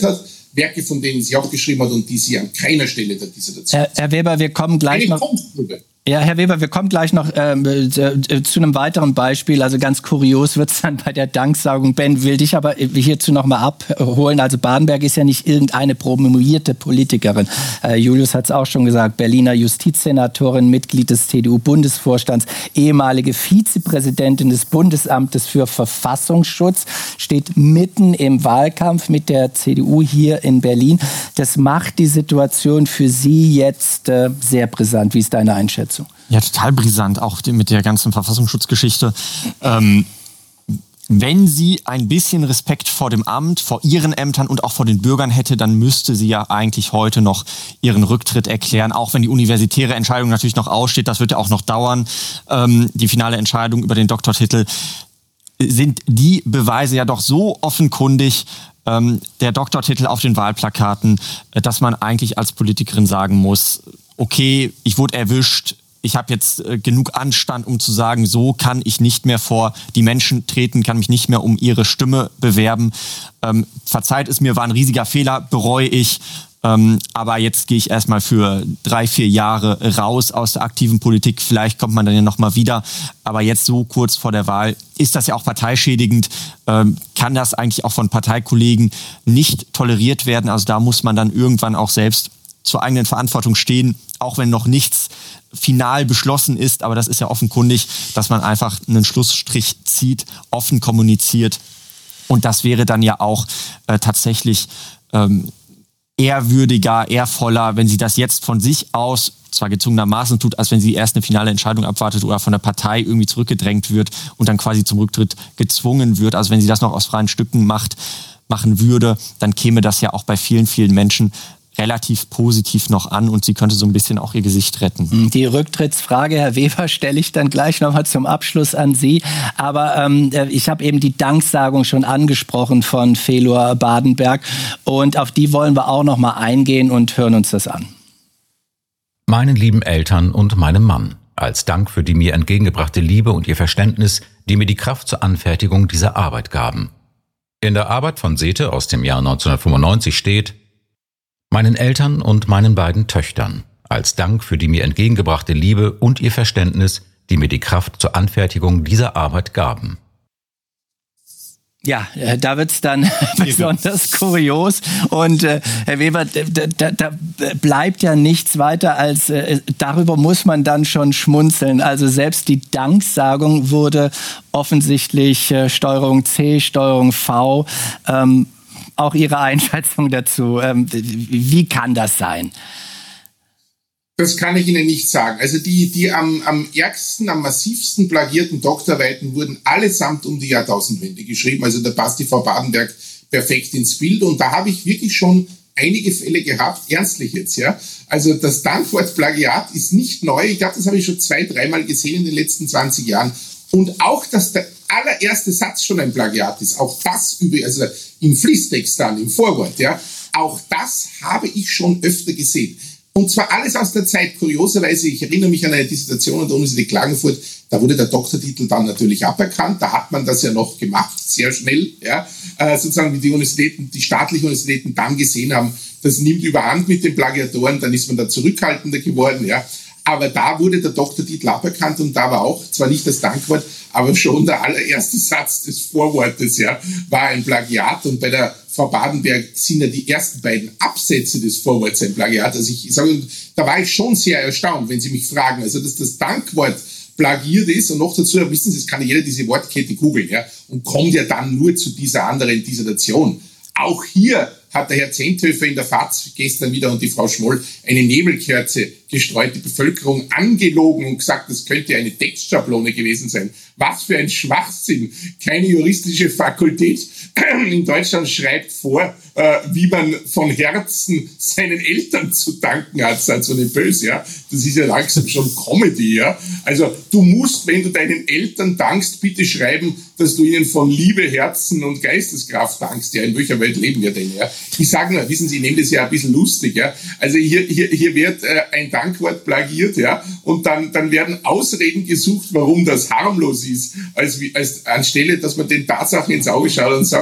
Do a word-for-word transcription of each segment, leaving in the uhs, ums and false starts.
hat, Werke, von denen sie auch geschrieben hat und die sie an keiner Stelle der Dissertation. Herr, Herr Weber, wir kommen gleich noch... Ja, Herr Weber, wir kommen gleich noch ähm, äh, zu einem weiteren Beispiel. Also ganz kurios wird es dann bei der Danksagung. Ben, will dich aber hierzu noch mal abholen. Also Badenberg ist ja nicht irgendeine promovierte Politikerin. Äh, Julius hat es auch schon gesagt. Berliner Justizsenatorin, Mitglied des C D U-Bundesvorstands, ehemalige Vizepräsidentin des Bundesamtes für Verfassungsschutz, steht mitten im Wahlkampf mit der C D U hier in Berlin. Das macht die Situation für Sie jetzt äh, sehr brisant. Wie ist deine Einschätzung? Ja, total brisant, auch mit der ganzen Verfassungsschutzgeschichte. Ähm, wenn sie ein bisschen Respekt vor dem Amt, vor ihren Ämtern und auch vor den Bürgern hätte, dann müsste sie ja eigentlich heute noch ihren Rücktritt erklären, auch wenn die universitäre Entscheidung natürlich noch aussteht. Das wird ja auch noch dauern, ähm, die finale Entscheidung über den Doktortitel. Sind die Beweise ja doch so offenkundig, ähm, der Doktortitel auf den Wahlplakaten, dass man eigentlich als Politikerin sagen muss, okay, ich wurde erwischt, ich habe jetzt äh, genug Anstand, um zu sagen, so kann ich nicht mehr vor die Menschen treten, kann mich nicht mehr um ihre Stimme bewerben. Ähm, verzeiht es mir, war ein riesiger Fehler, bereue ich. Ähm, aber jetzt gehe ich erstmal für drei, vier Jahre raus aus der aktiven Politik. Vielleicht kommt man dann ja nochmal wieder. Aber jetzt so kurz vor der Wahl ist das ja auch parteischädigend. Ähm, kann das eigentlich auch von Parteikollegen nicht toleriert werden? Also da muss man dann irgendwann auch selbst zur eigenen Verantwortung stehen, auch wenn noch nichts final beschlossen ist. Aber das ist ja offenkundig, dass man einfach einen Schlussstrich zieht, offen kommuniziert. Und das wäre dann ja auch äh, tatsächlich ähm, ehrwürdiger, ehrvoller, wenn sie das jetzt von sich aus zwar gezwungenermaßen tut, als wenn sie erst eine finale Entscheidung abwartet oder von der Partei irgendwie zurückgedrängt wird und dann quasi zum Rücktritt gezwungen wird. Also wenn sie das noch aus freien Stücken macht, machen würde, dann käme das ja auch bei vielen, vielen Menschen relativ positiv noch an und sie könnte so ein bisschen auch ihr Gesicht retten. Die Rücktrittsfrage, Herr Weber, stelle ich dann gleich nochmal zum Abschluss an Sie. Aber ähm, ich habe eben die Danksagung schon angesprochen von Felor Badenberg und auf die wollen wir auch nochmal eingehen und hören uns das an. Meinen lieben Eltern und meinem Mann, als Dank für die mir entgegengebrachte Liebe und ihr Verständnis, die mir die Kraft zur Anfertigung dieser Arbeit gaben. In der Arbeit von Sethe aus dem Jahr neunzehnhundertfünfundneunzig steht: Meinen Eltern und meinen beiden Töchtern, als Dank für die mir entgegengebrachte Liebe und ihr Verständnis, die mir die Kraft zur Anfertigung dieser Arbeit gaben. Ja, äh, da wird's dann besonders kurios. Und äh, Herr Weber, da, da, da bleibt ja nichts weiter als, äh, darüber muss man dann schon schmunzeln. Also selbst die Danksagung wurde offensichtlich äh, Steuerung C, Steuerung V, ähm, auch Ihre Einschätzung dazu. Ähm, wie kann das sein? Das kann ich Ihnen nicht sagen. Also die, die am, am ärgsten, am massivsten plagierten Doktorarbeiten wurden allesamt um die Jahrtausendwende geschrieben. Also da passt die Frau Badenberg perfekt ins Bild. Und da habe ich wirklich schon einige Fälle gehabt, ernstlich jetzt, ja. Also das Dankwort Plagiat ist nicht neu. Ich glaube, das habe ich schon zwei, dreimal gesehen in den letzten zwanzig Jahren. Und auch, dass der allererste Satz schon ein Plagiat ist, auch das über, also im Fließtext dann, im Vorwort, ja, auch das habe ich schon öfter gesehen. Und zwar alles aus der Zeit. Kurioserweise, ich erinnere mich an eine Dissertation an der Universität Klagenfurt, da wurde der Doktortitel dann natürlich aberkannt, da hat man das ja noch gemacht, sehr schnell, ja, äh, sozusagen wie die Universitäten, die staatlichen Universitäten dann gesehen haben, das nimmt überhand mit den Plagiatoren, dann ist man da zurückhaltender geworden, ja. Aber da wurde der Doktortitel aberkannt und da war auch, zwar nicht das Dankwort, aber schon der allererste Satz des Vorwortes, ja, war ein Plagiat. Und bei der Frau Badenberg sind ja die ersten beiden Absätze des Vorworts ein Plagiat. Also ich sage, da war ich schon sehr erstaunt, wenn Sie mich fragen. Also, dass das Dankwort plagiert ist und noch dazu, wissen Sie, es kann ja jeder diese Wortkette googeln, ja, und kommt ja dann nur zu dieser anderen Dissertation. Auch hier hat der Herr Zenthöfer in der F A Z gestern wieder und die Frau Schmoll eine Nebelkerze gestreut, die Bevölkerung angelogen und gesagt, das könnte eine Textschablone gewesen sein. Was für ein Schwachsinn. Keine juristische Fakultät in Deutschland schreibt vor, äh, wie man von Herzen seinen Eltern zu danken hat, seid so nicht böse, ja. Das ist ja langsam schon Comedy, ja. Also du musst, wenn du deinen Eltern dankst, bitte schreiben, dass du ihnen von Liebe, Herzen und Geisteskraft dankst. Ja, in welcher Welt leben wir denn, ja? Ich sage nur, wissen Sie, ich nehme das ja ein bisschen lustig, ja. Also hier, hier, hier wird äh, ein Dankwort plagiert, ja, und dann, dann werden Ausreden gesucht, warum das harmlos ist, als, als anstelle, dass man den Tatsachen ins Auge schaut und sagt,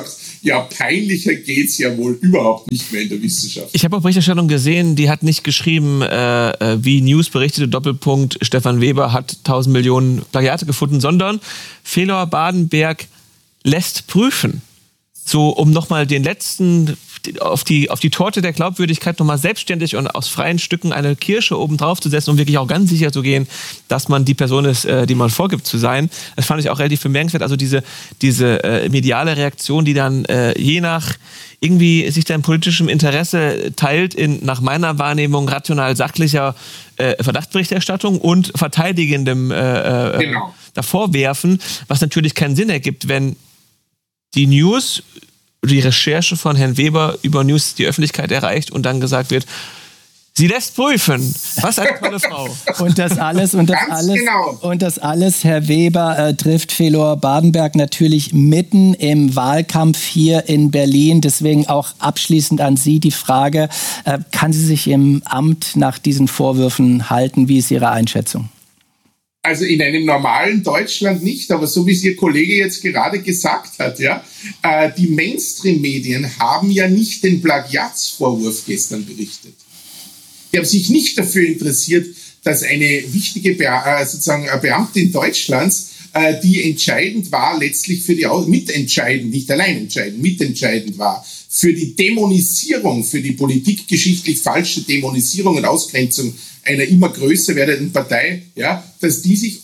Ja, peinlicher geht's ja wohl überhaupt nicht mehr in der Wissenschaft. Ich habe auch Berichterstattung gesehen, die hat nicht geschrieben, äh, wie News berichtete, Doppelpunkt, Stefan Weber hat tausend Millionen Plagiate gefunden, sondern Felor Badenberg lässt prüfen. So, um nochmal den letzten, auf die, auf die Torte der Glaubwürdigkeit nochmal selbstständig und aus freien Stücken eine Kirsche oben drauf zu setzen, um wirklich auch ganz sicher zu gehen, dass man die Person ist, die man vorgibt zu sein. Das fand ich auch relativ bemerkenswert. Also diese, diese äh, mediale Reaktion, die dann äh, je nach irgendwie sich dein politischem Interesse teilt in, nach meiner Wahrnehmung, rational sachlicher äh, Verdachtsberichterstattung und verteidigendem äh, genau. davor werfen, was natürlich keinen Sinn ergibt, wenn die News, die Recherche von Herrn Weber über News die Öffentlichkeit erreicht und dann gesagt wird, sie lässt prüfen. Was eine tolle Frau. Und das alles, und das Ganz alles, genau. und das alles, Herr Weber, äh, trifft Felor Badenberg natürlich mitten im Wahlkampf hier in Berlin. Deswegen auch abschließend an Sie die Frage, äh, kann sie sich im Amt nach diesen Vorwürfen halten? Wie ist Ihre Einschätzung? Also in einem normalen Deutschland nicht, aber so wie es Ihr Kollege jetzt gerade gesagt hat, ja, äh, die Mainstream-Medien haben ja nicht den Plagiatsvorwurf gestern berichtet. Die haben sich nicht dafür interessiert, dass eine wichtige Be äh, sozusagen eine Beamtin Deutschlands, äh, die entscheidend war, letztlich für die, mitentscheidend, nicht allein entscheidend, mitentscheidend war, für die Dämonisierung, für die politikgeschichtlich falsche Dämonisierung und Ausgrenzung einer immer größer werdenden Partei, ja, dass die sich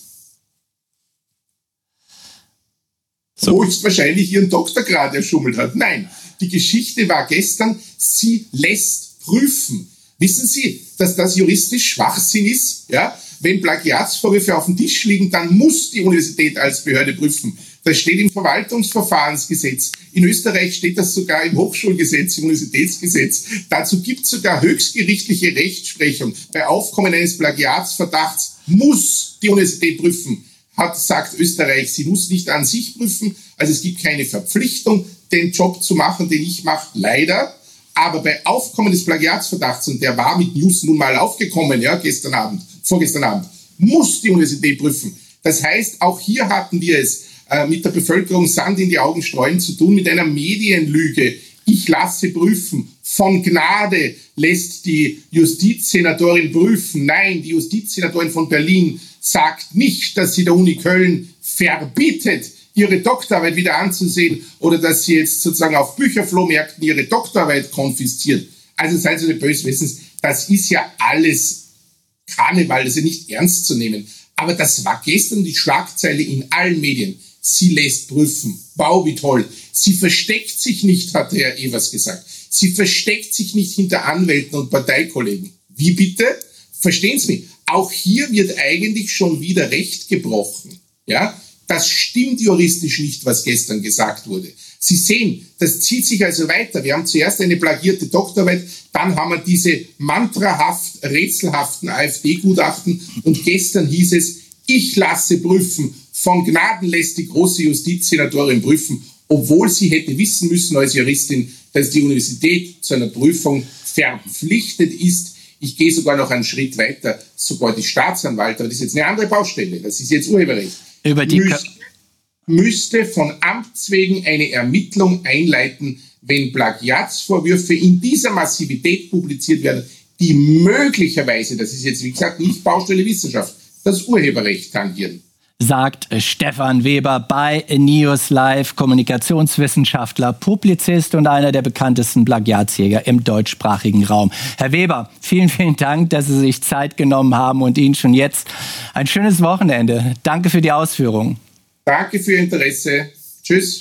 so höchstwahrscheinlich ihren Doktorgrad erschummelt hat. Nein, die Geschichte war gestern, sie lässt prüfen. Wissen Sie, dass das juristisch Schwachsinn ist? Ja? Wenn Plagiatsvorwürfe auf dem Tisch liegen, dann muss die Universität als Behörde prüfen. Das steht im Verwaltungsverfahrensgesetz. In Österreich steht das sogar im Hochschulgesetz, im Universitätsgesetz. Dazu gibt es sogar höchstgerichtliche Rechtsprechung. Bei Aufkommen eines Plagiatsverdachts muss die Universität prüfen. Hat, sagt Österreich, sie muss nicht an sich prüfen. Also es gibt keine Verpflichtung, den Job zu machen, den ich mache, leider. Aber bei Aufkommen des Plagiatsverdachts, und der war mit News nun mal aufgekommen, ja, gestern Abend, vorgestern Abend, muss die Universität prüfen. Das heißt, auch hier hatten wir es äh, mit der Bevölkerung Sand in die Augen streuen zu tun, mit einer Medienlüge. Ich lasse prüfen. Von Gnade lässt die Justizsenatorin prüfen. Nein, die Justizsenatorin von Berlin sagt nicht, dass sie der Uni Köln verbietet, ihre Doktorarbeit wieder anzusehen oder dass sie jetzt sozusagen auf Bücherflohmärkten ihre Doktorarbeit konfisziert. Also seien Sie nicht böse, wissen Sie, das ist ja alles Karneval, das ist ja nicht ernst zu nehmen. Aber das war gestern die Schlagzeile in allen Medien. Sie lässt prüfen. Wow, wie toll. Sie versteckt sich nicht, hat Herr Evers gesagt. Sie versteckt sich nicht hinter Anwälten und Parteikollegen. Wie bitte? Verstehen Sie mich? Auch hier wird eigentlich schon wieder Recht gebrochen. Ja? Das stimmt juristisch nicht, was gestern gesagt wurde. Sie sehen, das zieht sich also weiter. Wir haben zuerst eine plagierte Doktorarbeit, dann haben wir diese mantrahaft, rätselhaften AfD-Gutachten und gestern hieß es, ich lasse prüfen, von Gnaden lässt die große Justizsenatorin prüfen, obwohl sie hätte wissen müssen als Juristin, dass die Universität zu einer Prüfung verpflichtet ist. Ich gehe sogar noch einen Schritt weiter, sogar die Staatsanwaltschaft, das ist jetzt eine andere Baustelle, das ist jetzt Urheberrecht. Über die müsste, müsste von Amts wegen eine Ermittlung einleiten, wenn Plagiatsvorwürfe in dieser Massivität publiziert werden, die möglicherweise, das ist jetzt wie gesagt nicht Baustelle Wissenschaft, das Urheberrecht tangieren. Sagt Stefan Weber bei News Live, Kommunikationswissenschaftler, Publizist und einer der bekanntesten Plagiatsjäger im deutschsprachigen Raum. Herr Weber, vielen, vielen Dank, dass Sie sich Zeit genommen haben und Ihnen schon jetzt ein schönes Wochenende. Danke für die Ausführungen. Danke für Ihr Interesse. Tschüss.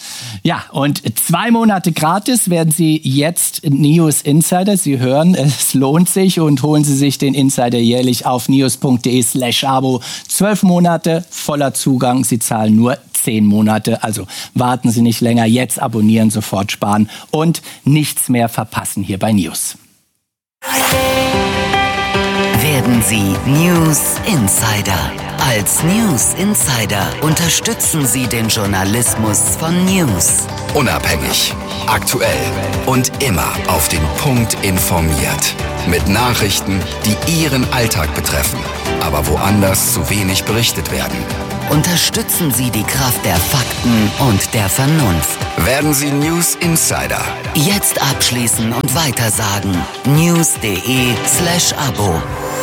Ja, und zwei Monate gratis werden Sie jetzt News Insider. Sie hören, es lohnt sich und holen Sie sich den Insider jährlich auf news.de slash abo. Zwölf Monate voller Zugang. Sie zahlen nur zehn Monate. Also warten Sie nicht länger. Jetzt abonnieren, sofort sparen und nichts mehr verpassen hier bei News. Werden Sie News Insider. Als News Insider unterstützen Sie den Journalismus von News. Unabhängig, aktuell und immer auf den Punkt informiert. Mit Nachrichten, die Ihren Alltag betreffen, aber woanders zu wenig berichtet werden. Unterstützen Sie die Kraft der Fakten und der Vernunft. Werden Sie News Insider. Jetzt abschließen und weitersagen. news.de slash Abo.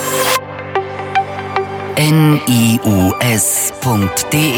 nius punkt de.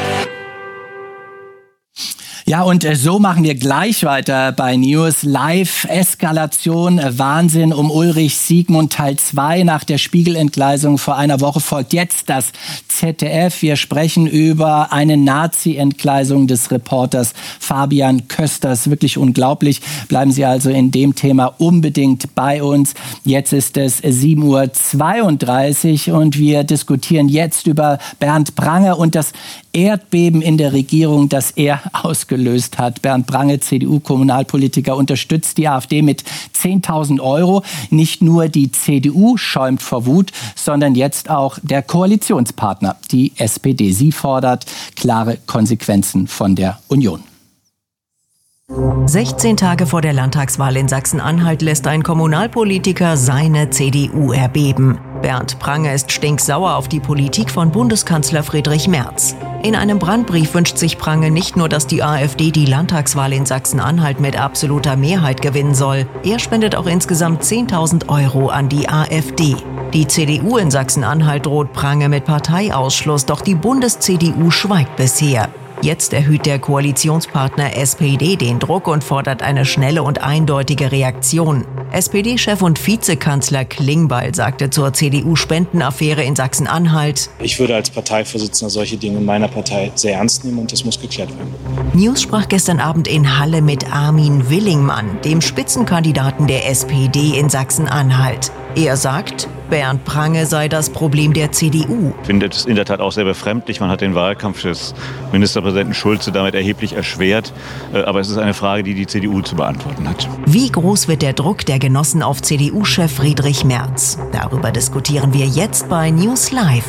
Ja, und äh, so machen wir gleich weiter bei News. Live, Eskalation, äh, Wahnsinn um Ulrich Siegmund Teil zwei. Nach der Spiegelentgleisung vor einer Woche folgt jetzt das Z D F. Wir sprechen über eine Nazi-Entgleisung des Reporters Fabian Kösters. Wirklich unglaublich. Bleiben Sie also in dem Thema unbedingt bei uns. Jetzt ist es sieben Uhr zweiunddreißig und wir diskutieren jetzt über Bernd Pranger und das Erdbeben in der Regierung, das er ausgelöst hat. Bernd Pranger, C D U-Kommunalpolitiker, unterstützt die AfD mit zehntausend Euro. Nicht nur die C D U schäumt vor Wut, sondern jetzt auch der Koalitionspartner, die S P D. Sie fordert klare Konsequenzen von der Union. sechzehn Tage vor der Landtagswahl in Sachsen-Anhalt lässt ein Kommunalpolitiker seine C D U erbeben. Bernd Pranger ist stinksauer auf die Politik von Bundeskanzler Friedrich Merz. In einem Brandbrief wünscht sich Pranger nicht nur, dass die AfD die Landtagswahl in Sachsen-Anhalt mit absoluter Mehrheit gewinnen soll. Er spendet auch insgesamt zehntausend Euro an die AfD. Die C D U in Sachsen-Anhalt droht Pranger mit Parteiausschluss, doch die Bundes-C D U schweigt bisher. Jetzt erhöht der Koalitionspartner S P D den Druck und fordert eine schnelle und eindeutige Reaktion. S P D-Chef und Vizekanzler Klingbeil sagte zur C D U-Spendenaffäre in Sachsen-Anhalt: Ich würde als Parteivorsitzender solche Dinge in meiner Partei sehr ernst nehmen und das muss geklärt werden. News sprach gestern Abend in Halle mit Armin Willingmann, dem Spitzenkandidaten der S P D in Sachsen-Anhalt. Er sagt, Bernd Pranger sei das Problem der C D U. Ich finde es in der Tat auch sehr befremdlich. Man hat den Wahlkampf des Ministerpräsidenten Schulze damit erheblich erschwert. Aber es ist eine Frage, die die C D U zu beantworten hat. Wie groß wird der Druck der Genossen auf C D U-Chef Friedrich Merz? Darüber diskutieren wir jetzt bei News Live.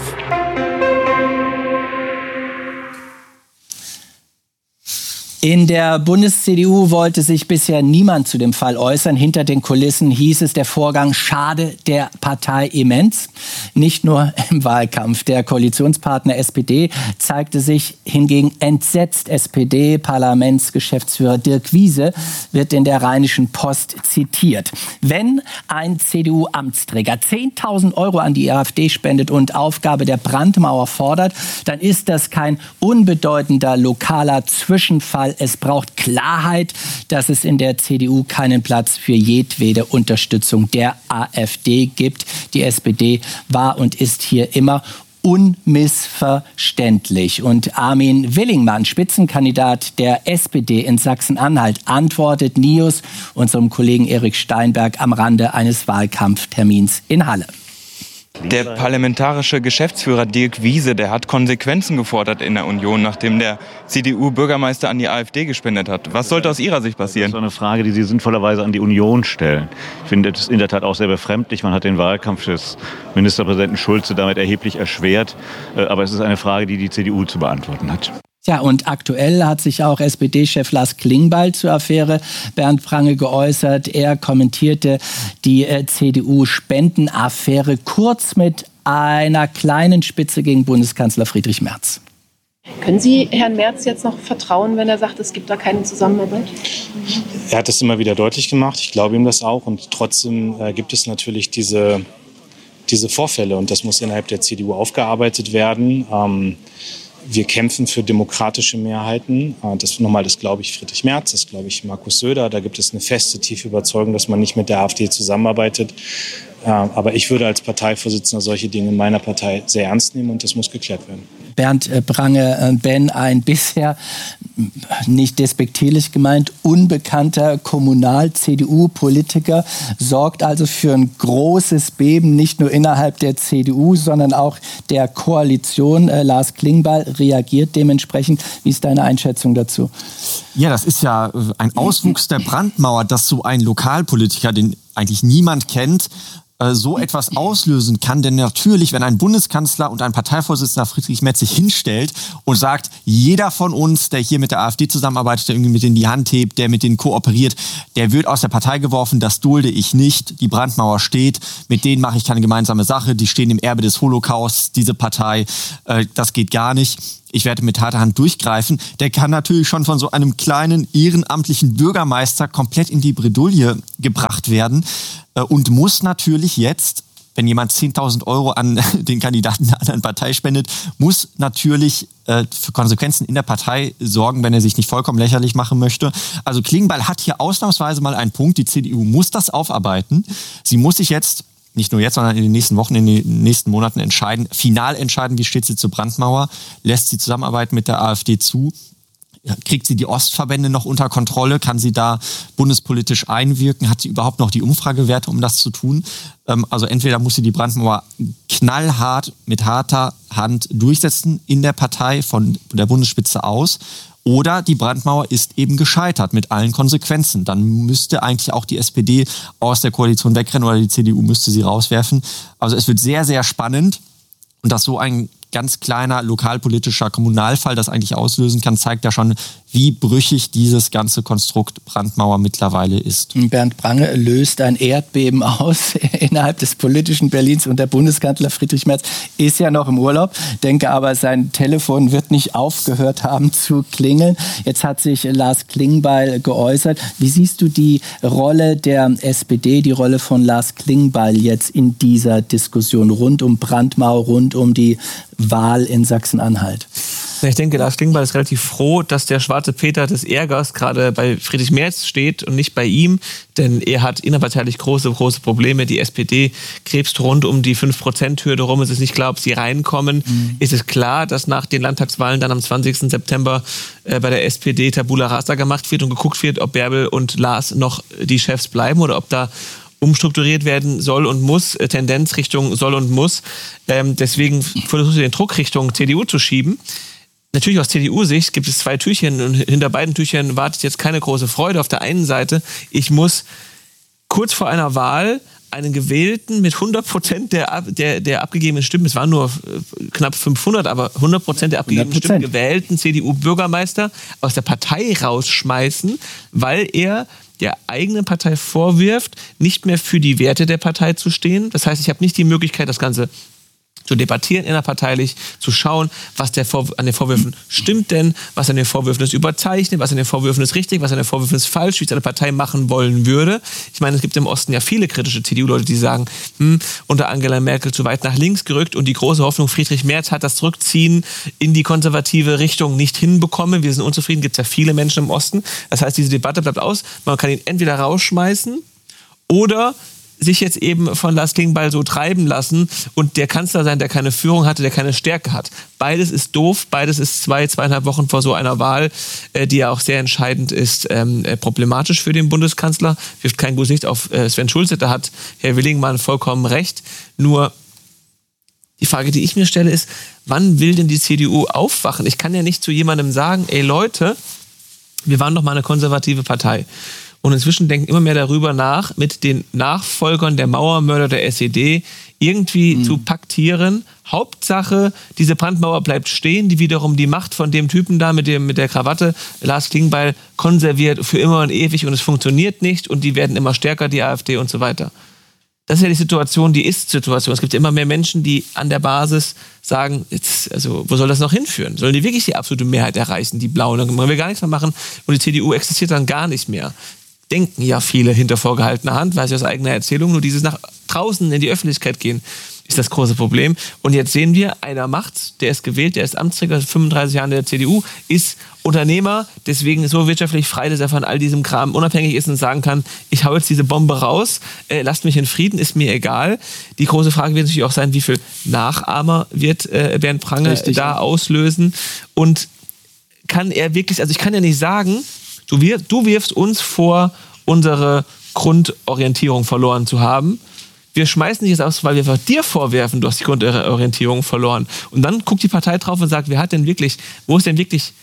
In der Bundes-C D U wollte sich bisher niemand zu dem Fall äußern. Hinter den Kulissen hieß es, der Vorgang schade der Partei immens. Nicht nur im Wahlkampf. Der Koalitionspartner S P D zeigte sich hingegen entsetzt. S P D-Parlamentsgeschäftsführer Dirk Wiese wird in der Rheinischen Post zitiert. Wenn ein C D U-Amtsträger zehntausend Euro an die AfD spendet und Aufgabe der Brandmauer fordert, dann ist das kein unbedeutender lokaler Zwischenfall. Es braucht Klarheit, dass es in der C D U keinen Platz für jedwede Unterstützung der AfD gibt. Die S P D war und ist hier immer unmissverständlich. Und Armin Willingmann, Spitzenkandidat der S P D in Sachsen-Anhalt, antwortet Nius, unserem Kollegen Erik Steinberg, am Rande eines Wahlkampftermins in Halle. Der parlamentarische Geschäftsführer Dirk Wiese, der hat Konsequenzen gefordert in der Union, nachdem der C D U-Bürgermeister an die AfD gespendet hat. Was sollte aus Ihrer Sicht passieren? Das ist eine Frage, die Sie sinnvollerweise an die Union stellen. Ich finde es in der Tat auch sehr befremdlich. Man hat den Wahlkampf des Ministerpräsidenten Schulze damit erheblich erschwert. Aber es ist eine Frage, die die C D U zu beantworten hat. Ja, und aktuell hat sich auch S P D-Chef Lars Klingbeil zur Affäre Bernd Pranger geäußert. Er kommentierte die äh, C D U-Spendenaffäre kurz mit einer kleinen Spitze gegen Bundeskanzler Friedrich Merz. Können Sie Herrn Merz jetzt noch vertrauen, wenn er sagt, es gibt da keine Zusammenarbeit? Er hat das immer wieder deutlich gemacht. Ich glaube ihm das auch. Und trotzdem äh, gibt es natürlich diese, diese Vorfälle. Und das muss innerhalb der C D U aufgearbeitet werden. Ähm, Wir kämpfen für demokratische Mehrheiten. Das nochmal, das glaube ich Friedrich Merz, das glaube ich Markus Söder. Da gibt es eine feste, tiefe Überzeugung, dass man nicht mit der AfD zusammenarbeitet. Aber ich würde als Parteivorsitzender solche Dinge in meiner Partei sehr ernst nehmen und das muss geklärt werden. Bernd Pranger, Ben, ein bisher nicht despektierlich gemeint unbekannter Kommunal-C D U-Politiker, sorgt also für ein großes Beben, nicht nur innerhalb der C D U, sondern auch der Koalition. Äh, Lars Klingbeil reagiert dementsprechend. Wie ist deine Einschätzung dazu? Ja, das ist ja ein Auswuchs der Brandmauer, dass so ein Lokalpolitiker, den eigentlich niemand kennt, äh, so etwas auslösen kann. Denn natürlich, wenn ein Bundeskanzler und ein Parteivorsitzender Friedrich Merz sich hinstellt und sagt, jeder von uns, der hier mit der AfD zusammenarbeitet, der irgendwie mit denen die Hand hebt, der mit denen kooperiert, der wird aus der Partei geworfen, das dulde ich nicht. Die Brandmauer steht, mit denen mache ich keine gemeinsame Sache, die stehen im Erbe des Holocausts, diese Partei, äh, das geht gar nicht. Ich werde mit harter Hand durchgreifen. Der kann natürlich schon von so einem kleinen ehrenamtlichen Bürgermeister komplett in die Bredouille gebracht werden äh, und muss natürlich jetzt, wenn jemand zehntausend Euro an den Kandidaten einer anderen Partei spendet, muss natürlich äh, für Konsequenzen in der Partei sorgen, wenn er sich nicht vollkommen lächerlich machen möchte. Also Klingbeil hat hier ausnahmsweise mal einen Punkt. Die C D U muss das aufarbeiten. Sie muss sich jetzt nicht nur jetzt, sondern in den nächsten Wochen, in den nächsten Monaten entscheiden, final entscheiden, wie steht sie zur Brandmauer, lässt sie Zusammenarbeit mit der AfD zu, kriegt sie die Ostverbände noch unter Kontrolle, kann sie da bundespolitisch einwirken, hat sie überhaupt noch die Umfragewerte, um das zu tun. Also entweder muss sie die Brandmauer knallhart, mit harter Hand durchsetzen in der Partei von der Bundesspitze aus, oder die Brandmauer ist eben gescheitert mit allen Konsequenzen. Dann müsste eigentlich auch die S P D aus der Koalition wegrennen oder die C D U müsste sie rauswerfen. Also es wird sehr, sehr spannend. Und dass so ein ganz kleiner lokalpolitischer Kommunalfall das eigentlich auslösen kann, zeigt ja schon, wie brüchig dieses ganze Konstrukt Brandmauer mittlerweile ist. Bernd Prange löst ein Erdbeben aus innerhalb des politischen Berlins und der Bundeskanzler Friedrich Merz ist ja noch im Urlaub, denke aber, sein Telefon wird nicht aufgehört haben zu klingeln. Jetzt hat sich Lars Klingbeil geäußert. Wie siehst du die Rolle der S P D, die Rolle von Lars Klingbeil jetzt in dieser Diskussion rund um Brandmauer, rund um die Wahl in Sachsen-Anhalt? Ich denke, Lars Klingbeil ist relativ froh, dass der schwarze Peter des Ärgers gerade bei Friedrich Merz steht und nicht bei ihm, denn er hat innerparteilich große, große Probleme. Die S P D krebst rund um die fünf Prozent Hürde rum. Es ist nicht klar, ob sie reinkommen. Mhm. Es ist klar, dass nach den Landtagswahlen dann am zwanzigsten September äh, bei der S P D Tabula Rasa gemacht wird und geguckt wird, ob Bärbel und Lars noch die Chefs bleiben oder ob da umstrukturiert werden soll und muss, äh, Tendenz Richtung soll und muss. Ähm, deswegen versucht sie den Druck Richtung C D U zu schieben. Natürlich aus C D U-Sicht gibt es zwei Türchen und hinter beiden Türchen wartet jetzt keine große Freude. Auf der einen Seite, ich muss kurz vor einer Wahl einen Gewählten mit hundert Prozent der, der, der abgegebenen Stimmen, es waren nur knapp fünfhundert, aber hundert Prozent der abgegebenen hundert Prozent. Stimmen gewählten C D U-Bürgermeister aus der Partei rausschmeißen, weil er der eigenen Partei vorwirft, nicht mehr für die Werte der Partei zu stehen. Das heißt, ich habe nicht die Möglichkeit, das Ganze zu debattieren innerparteilich, zu schauen, was der Vor- an den Vorwürfen stimmt denn, was an den Vorwürfen ist überzeichnet, was an den Vorwürfen ist richtig, was an den Vorwürfen ist falsch, wie es eine Partei machen wollen würde. Ich meine, es gibt im Osten ja viele kritische C D U-Leute, die sagen, hm, unter Angela Merkel zu weit nach links gerückt und die große Hoffnung, Friedrich Merz hat das Zurückziehen in die konservative Richtung nicht hinbekommen. Wir sind unzufrieden, gibt es ja viele Menschen im Osten. Das heißt, diese Debatte bleibt aus. Man kann ihn entweder rausschmeißen oder sich jetzt eben von Lars Klingbeil so treiben lassen und der Kanzler sein, der keine Führung hatte, der keine Stärke hat. Beides ist doof, beides ist zwei, zweieinhalb Wochen vor so einer Wahl, äh, die ja auch sehr entscheidend ist, ähm, äh, problematisch für den Bundeskanzler. Wirft kein gutes Licht auf äh, Sven Schulze, da hat Herr Willingmann vollkommen recht. Nur die Frage, die ich mir stelle, ist, wann will denn die C D U aufwachen? Ich kann ja nicht zu jemandem sagen, ey Leute, wir waren doch mal eine konservative Partei. Und inzwischen denken immer mehr darüber nach, mit den Nachfolgern der Mauermörder der S E D irgendwie mhm. zu paktieren. Hauptsache, diese Brandmauer bleibt stehen, die wiederum die Macht von dem Typen da mit, dem, mit der Krawatte, Lars Klingbeil, konserviert für immer und ewig und es funktioniert nicht und die werden immer stärker, die AfD und so weiter. Das ist ja die Situation, die Ist-Situation. Es gibt ja immer mehr Menschen, die an der Basis sagen, jetzt, also, wo soll das noch hinführen? Sollen die wirklich die absolute Mehrheit erreichen, die Blauen? Dann wollen wir gar nichts mehr machen und die C D U existiert dann gar nicht mehr. Denken ja viele hinter vorgehaltener Hand, weiß ich aus eigener Erzählung, nur dieses nach draußen in die Öffentlichkeit gehen, ist das große Problem. Und jetzt sehen wir, einer macht's, der ist gewählt, der ist Amtsträger, fünfunddreißig Jahre in der C D U, ist Unternehmer, deswegen so wirtschaftlich frei, dass er von all diesem Kram unabhängig ist und sagen kann, ich hau jetzt diese Bombe raus, äh, lasst mich in Frieden, ist mir egal. Die große Frage wird natürlich auch sein, wie viel Nachahmer wird äh, Bernd Prange Richtig, da ja. auslösen und kann er wirklich, also ich kann ja nicht sagen, Du, wir, du wirfst uns vor, unsere Grundorientierung verloren zu haben. Wir schmeißen dich jetzt aus, weil wir dir vorwerfen, du hast die Grundorientierung verloren. Und dann guckt die Partei drauf und sagt, wer hat denn wirklich, wo ist denn wirklich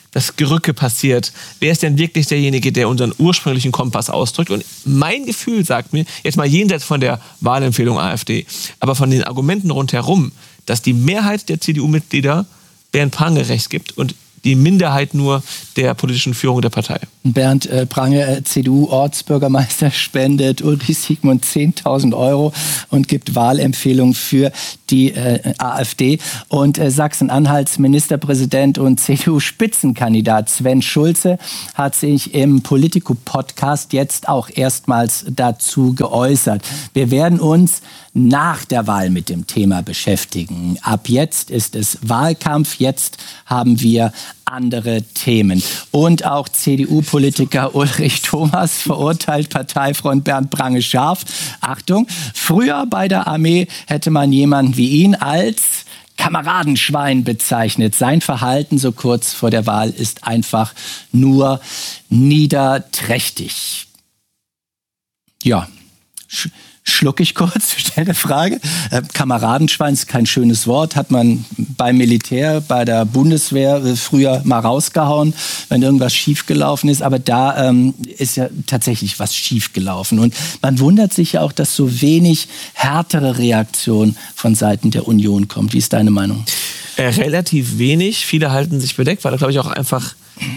das Gerücke passiert. Wer ist denn wirklich derjenige, der unseren ursprünglichen Kompass ausdrückt? Und mein Gefühl sagt mir, jetzt mal jenseits von der Wahlempfehlung AfD, aber von den Argumenten rundherum, dass die Mehrheit der C D U-Mitglieder Bernd Prange recht gibt und die Minderheit nur der politischen Führung der Partei. Bernd äh, Prange, äh, C D U-Ortsbürgermeister, spendet Ulrich Siegmund zehntausend Euro und gibt Wahlempfehlungen für die äh, AfD. Und äh, Sachsen-Anhalts Ministerpräsident und C D U-Spitzenkandidat Sven Schulze hat sich im Politico-Podcast jetzt auch erstmals dazu geäußert. Wir werden uns nach der Wahl mit dem Thema beschäftigen. Ab jetzt ist es Wahlkampf, jetzt haben wir andere Themen. Und auch C D U-Politiker Ulrich Thomas verurteilt Parteifreund Bernd Prange scharf. Achtung, früher bei der Armee hätte man jemanden wie ihn als Kameradenschwein bezeichnet. Sein Verhalten so kurz vor der Wahl ist einfach nur niederträchtig. Ja, sch- Schluck ich kurz, stelle eine Frage. Äh, Kameradenschwein ist kein schönes Wort, hat man beim Militär, bei der Bundeswehr äh, früher mal rausgehauen, wenn irgendwas schiefgelaufen ist. Aber da ähm, ist ja tatsächlich was schiefgelaufen. Und man wundert sich ja auch, dass so wenig härtere Reaktion von Seiten der Union kommt. Wie ist deine Meinung? Äh, relativ wenig. Viele halten sich bedeckt, weil da glaube ich auch einfach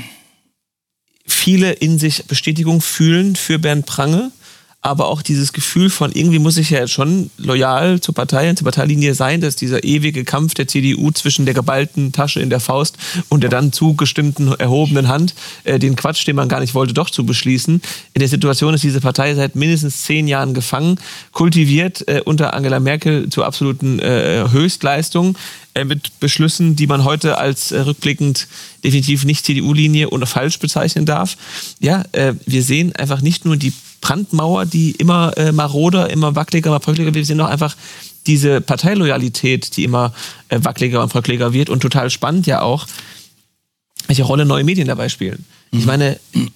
viele in sich Bestätigung fühlen für Bernd Prange. Aber auch dieses Gefühl von, irgendwie muss ich ja jetzt schon loyal zur Partei und zur Parteilinie sein, dass dieser ewige Kampf der C D U zwischen der geballten Tasche in der Faust und der dann zugestimmten, erhobenen Hand, äh, den Quatsch, den man gar nicht wollte, doch zu beschließen. In der Situation ist diese Partei seit mindestens zehn Jahren gefangen, kultiviert äh, unter Angela Merkel zur absoluten äh, Höchstleistung, äh, mit Beschlüssen, die man heute als äh, rückblickend definitiv nicht C D U-Linie oder falsch bezeichnen darf. Ja, äh, wir sehen einfach nicht nur die Brandmauer, die immer äh, maroder, immer wackeliger, immer bröckeliger wird. Wir sehen auch einfach diese Parteiloyalität, die immer äh, wackeliger und bröckeliger wird. Und total spannend ja auch, welche Rolle neue Medien dabei spielen. Mhm. Ich meine,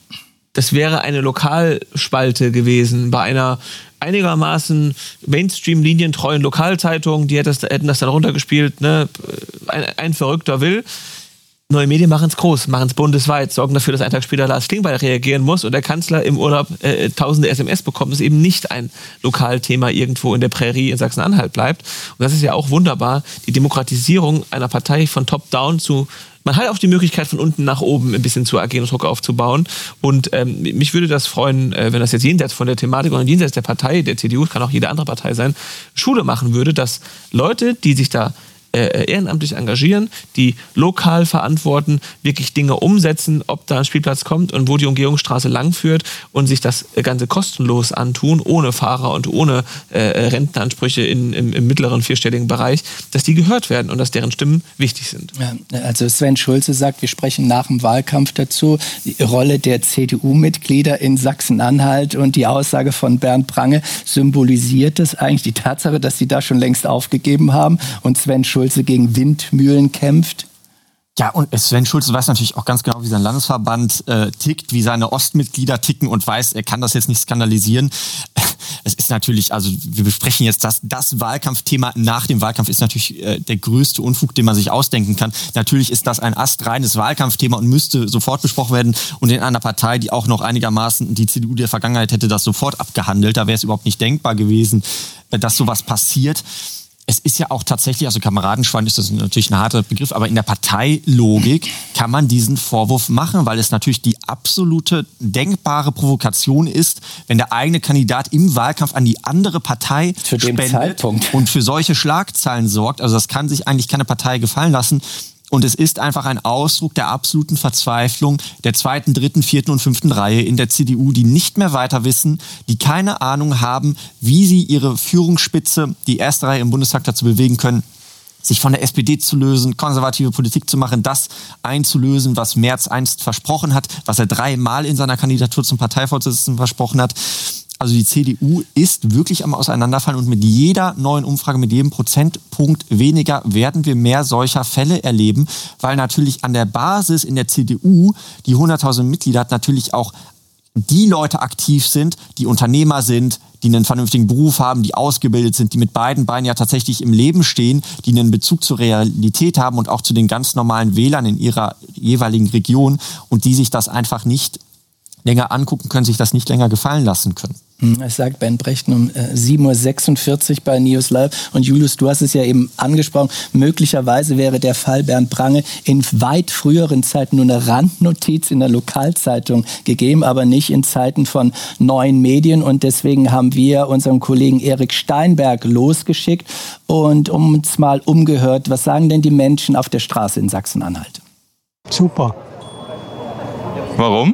das wäre eine Lokalspalte gewesen bei einer einigermaßen Mainstream-linientreuen Lokalzeitung, die hätten das, hätten das dann runtergespielt, ne? ein, ein Verrückter will. Neue Medien machen es groß, machen es bundesweit, sorgen dafür, dass ein Tag später Lars Klingbeil reagieren muss und der Kanzler im Urlaub äh, tausende S M S bekommt, dass eben nicht ein Lokalthema irgendwo in der Prärie in Sachsen-Anhalt bleibt. Und das ist ja auch wunderbar, die Demokratisierung einer Partei von top-down zu... Man hat auch die Möglichkeit, von unten nach oben ein bisschen zu agieren und Druck aufzubauen. Und ähm, mich würde das freuen, äh, wenn das jetzt jenseits von der Thematik und jenseits der Partei, der C D U, kann auch jede andere Partei sein, Schule machen würde, dass Leute, die sich da ehrenamtlich engagieren, die lokal verantworten, wirklich Dinge umsetzen, ob da ein Spielplatz kommt und wo die Umgehungsstraße langführt und sich das Ganze kostenlos antun, ohne Fahrer und ohne äh, Rentenansprüche in, im, im mittleren vierstelligen Bereich, dass die gehört werden und dass deren Stimmen wichtig sind. Ja, also Sven Schulze sagt, wir sprechen nach dem Wahlkampf dazu, die Rolle der C D U-Mitglieder in Sachsen-Anhalt und die Aussage von Bernd Prange symbolisiert das eigentlich die Tatsache, dass sie da schon längst aufgegeben haben und Sven Schulze gegen Windmühlen kämpft? Ja, und Sven Schulze weiß natürlich auch ganz genau, wie sein Landesverband äh, tickt, wie seine Ostmitglieder ticken und weiß, er kann das jetzt nicht skandalisieren. Es ist natürlich, also wir besprechen jetzt das, das Wahlkampfthema nach dem Wahlkampf ist natürlich äh, der größte Unfug, den man sich ausdenken kann. Natürlich ist das ein astreines Wahlkampfthema und müsste sofort besprochen werden. Und in einer Partei, die auch noch einigermaßen, die C D U der Vergangenheit hätte das sofort abgehandelt. Da wäre es überhaupt nicht denkbar gewesen, äh, dass sowas passiert. Es ist ja auch tatsächlich, also Kameradenschwein ist das natürlich ein harter Begriff, aber in der Parteilogik kann man diesen Vorwurf machen, weil es natürlich die absolute denkbare Provokation ist, wenn der eigene Kandidat im Wahlkampf an die andere Partei zu dem spendet Zeitpunkt und für solche Schlagzeilen sorgt. Also das kann sich eigentlich keine Partei gefallen lassen. Und es ist einfach ein Ausdruck der absoluten Verzweiflung der zweiten, dritten, vierten und fünften Reihe in der C D U, die nicht mehr weiter wissen, die keine Ahnung haben, wie sie ihre Führungsspitze, die erste Reihe im Bundestag dazu bewegen können, sich von der S P D zu lösen, konservative Politik zu machen, das einzulösen, was Merz einst versprochen hat, was er dreimal in seiner Kandidatur zum Parteivorsitzenden versprochen hat. Also die C D U ist wirklich am Auseinanderfallen und mit jeder neuen Umfrage, mit jedem Prozentpunkt weniger werden wir mehr solcher Fälle erleben, weil natürlich an der Basis in der C D U, die hunderttausend Mitglieder hat, natürlich auch die Leute aktiv sind, die Unternehmer sind, die einen vernünftigen Beruf haben, die ausgebildet sind, die mit beiden Beinen ja tatsächlich im Leben stehen, die einen Bezug zur Realität haben und auch zu den ganz normalen Wählern in ihrer jeweiligen Region und die sich das einfach nicht länger angucken können, sich das nicht länger gefallen lassen können. Es sagt Ben Brechten um äh, sieben Uhr sechsundvierzig bei News Live. Und Julius, du hast es ja eben angesprochen, möglicherweise wäre der Fall Bernd Prange in weit früheren Zeiten nur eine Randnotiz in der Lokalzeitung gegeben, aber nicht in Zeiten von neuen Medien. Und deswegen haben wir unseren Kollegen Erik Steinberg losgeschickt und uns mal umgehört, was sagen denn die Menschen auf der Straße in Sachsen-Anhalt? Super. Warum?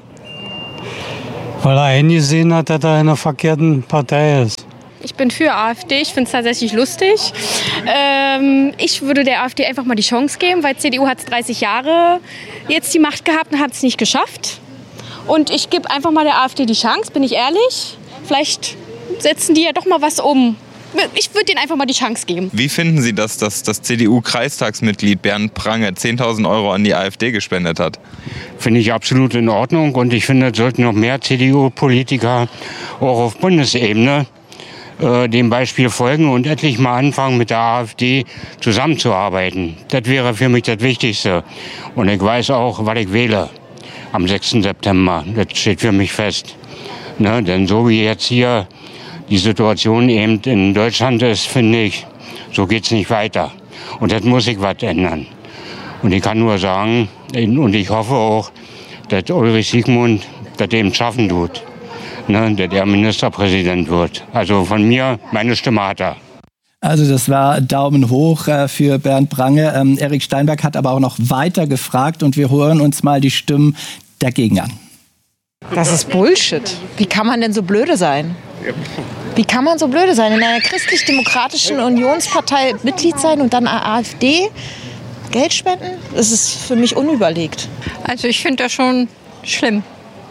Weil er eingesehen hat, dass er in einer verkehrten Partei ist. Ich bin für AfD, ich finde es tatsächlich lustig. Ähm, ich würde der AfD einfach mal die Chance geben, weil C D U hat dreißig Jahre jetzt die Macht gehabt und hat es nicht geschafft. Und ich gebe einfach mal der AfD die Chance, bin ich ehrlich. Vielleicht setzen die ja doch mal was um. Ich würde denen einfach mal die Chance geben. Wie finden Sie das, dass das C D U-Kreistagsmitglied Bernd Prange zehntausend Euro an die AfD gespendet hat? Finde ich absolut in Ordnung und ich finde, es sollten noch mehr C D U-Politiker auch auf Bundesebene äh, dem Beispiel folgen und endlich mal anfangen, mit der AfD zusammenzuarbeiten. Das wäre für mich das Wichtigste. Und ich weiß auch, was ich wähle am sechsten September. Das steht für mich fest. Ne? Denn so wie jetzt hier die Situation eben in Deutschland ist, finde ich, so geht es nicht weiter. Und das muss sich was ändern. Und ich kann nur sagen, und ich hoffe auch, dass Ulrich Siegmund das eben schaffen tut, ne, dass er Ministerpräsident wird. Also von mir, meine Stimme hat er. Also das war Daumen hoch äh, für Bernd Prange. Ähm, Erik Steinberg hat aber auch noch weiter gefragt und wir hören uns mal die Stimmen dagegen an. Das ist Bullshit. Wie kann man denn so blöde sein? Wie kann man so blöde sein? In einer christlich-demokratischen Unionspartei Mitglied sein und dann AfD Geld spenden? Das ist für mich unüberlegt. Also ich finde das schon schlimm.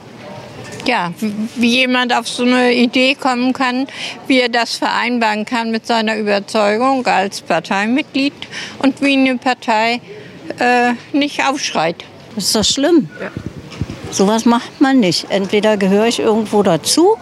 Ja, wie jemand auf so eine Idee kommen kann, wie er das vereinbaren kann mit seiner Überzeugung als Parteimitglied und wie eine Partei äh, nicht aufschreit. Das ist doch schlimm. Ja. Sowas macht man nicht. Entweder gehöre ich irgendwo dazu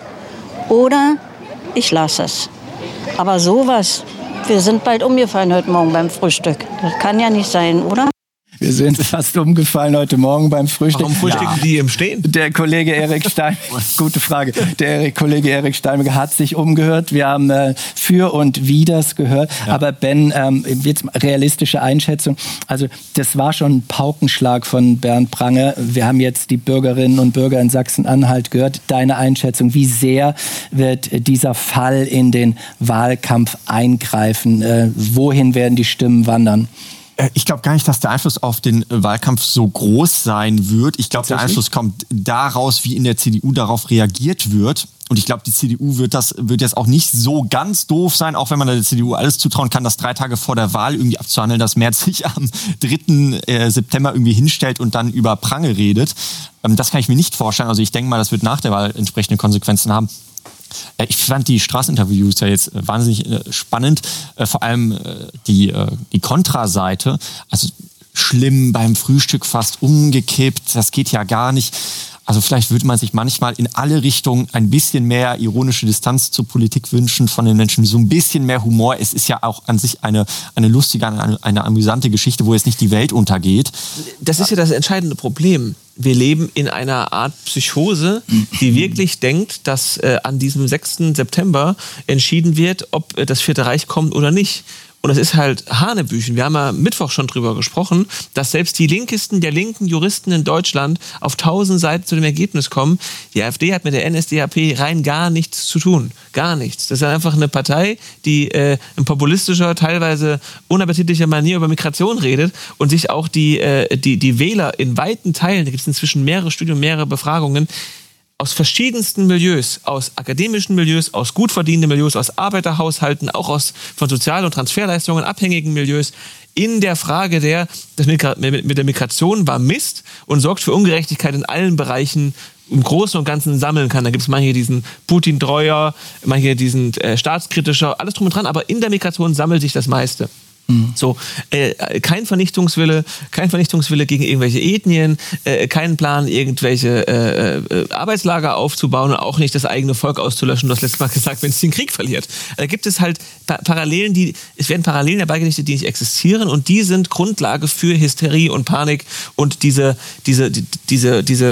oder ich lasse es. Aber sowas, wir sind bald umgefallen heute Morgen beim Frühstück. Das kann ja nicht sein, oder? Wir sind fast umgefallen heute Morgen beim Frühstück. Warum frühstücken ja. die im Stehen? Der Kollege Erik Stein, gute Frage. Der Kollege Erik Steinberg hat sich umgehört. Wir haben äh, für und widers gehört. Ja. Aber Ben, ähm, jetzt realistische Einschätzung. Also das war schon ein Paukenschlag von Bernd Prange. Wir haben jetzt die Bürgerinnen und Bürger in Sachsen-Anhalt gehört. Deine Einschätzung, wie sehr wird dieser Fall in den Wahlkampf eingreifen? Äh, wohin werden die Stimmen wandern? Ich glaube gar nicht, dass der Einfluss auf den Wahlkampf so groß sein wird. Ich glaube, der Einfluss kommt daraus, wie in der C D U darauf reagiert wird. Und ich glaube, die C D U wird das wird jetzt auch nicht so ganz doof sein, auch wenn man der C D U alles zutrauen kann, das drei Tage vor der Wahl irgendwie abzuhandeln, dass Merz sich am dritten September irgendwie hinstellt und dann über Prange redet. Das kann ich mir nicht vorstellen. Also ich denke mal, das wird nach der Wahl entsprechende Konsequenzen haben. Ich fand die Straßeninterviews ja jetzt wahnsinnig spannend, vor allem die, die Kontraseite. Also schlimm, beim Frühstück fast umgekippt, das geht ja gar nicht. Also vielleicht würde man sich manchmal in alle Richtungen ein bisschen mehr ironische Distanz zur Politik wünschen von den Menschen, so ein bisschen mehr Humor. Es ist ja auch an sich eine, eine lustige, eine, eine amüsante Geschichte, wo jetzt nicht die Welt untergeht. Das ist ja das entscheidende Problem. Wir leben in einer Art Psychose, die wirklich denkt, dass äh, an diesem sechsten September entschieden wird, ob äh, das Vierte Reich kommt oder nicht. Und das ist halt Hanebüchen. Wir haben ja Mittwoch schon drüber gesprochen, dass selbst die linkesten der linken Juristen in Deutschland auf tausend Seiten zu dem Ergebnis kommen, die AfD hat mit der N S D A P rein gar nichts zu tun. Gar nichts. Das ist einfach eine Partei, die äh, in populistischer, teilweise unappetitlicher Manier über Migration redet und sich auch die, äh, die, die Wähler in weiten Teilen, da gibt es inzwischen mehrere Studien, mehrere Befragungen, aus verschiedensten Milieus, aus akademischen Milieus, aus gut verdienenden Milieus, aus Arbeiterhaushalten, auch aus von Sozial- und Transferleistungen abhängigen Milieus, in der Frage der, das mit der Migration war Mist und sorgt für Ungerechtigkeit in allen Bereichen im Großen und Ganzen sammeln kann. Da gibt es manche, die sind Putin-treuer, manche, die sind äh, staatskritischer, alles drum und dran, aber in der Migration sammelt sich das meiste. Mhm. So, äh, kein Vernichtungswille, kein Vernichtungswille gegen irgendwelche Ethnien, äh, kein Plan, irgendwelche äh, äh, Arbeitslager aufzubauen und auch nicht das eigene Volk auszulöschen. Du hast letztes Mal gesagt, wenn es den Krieg verliert. Da gibt es halt pa- Parallelen, die, es werden Parallelen herbeigedichtet, die nicht existieren und die sind Grundlage für Hysterie und Panik und diese, diese, die, diese, diese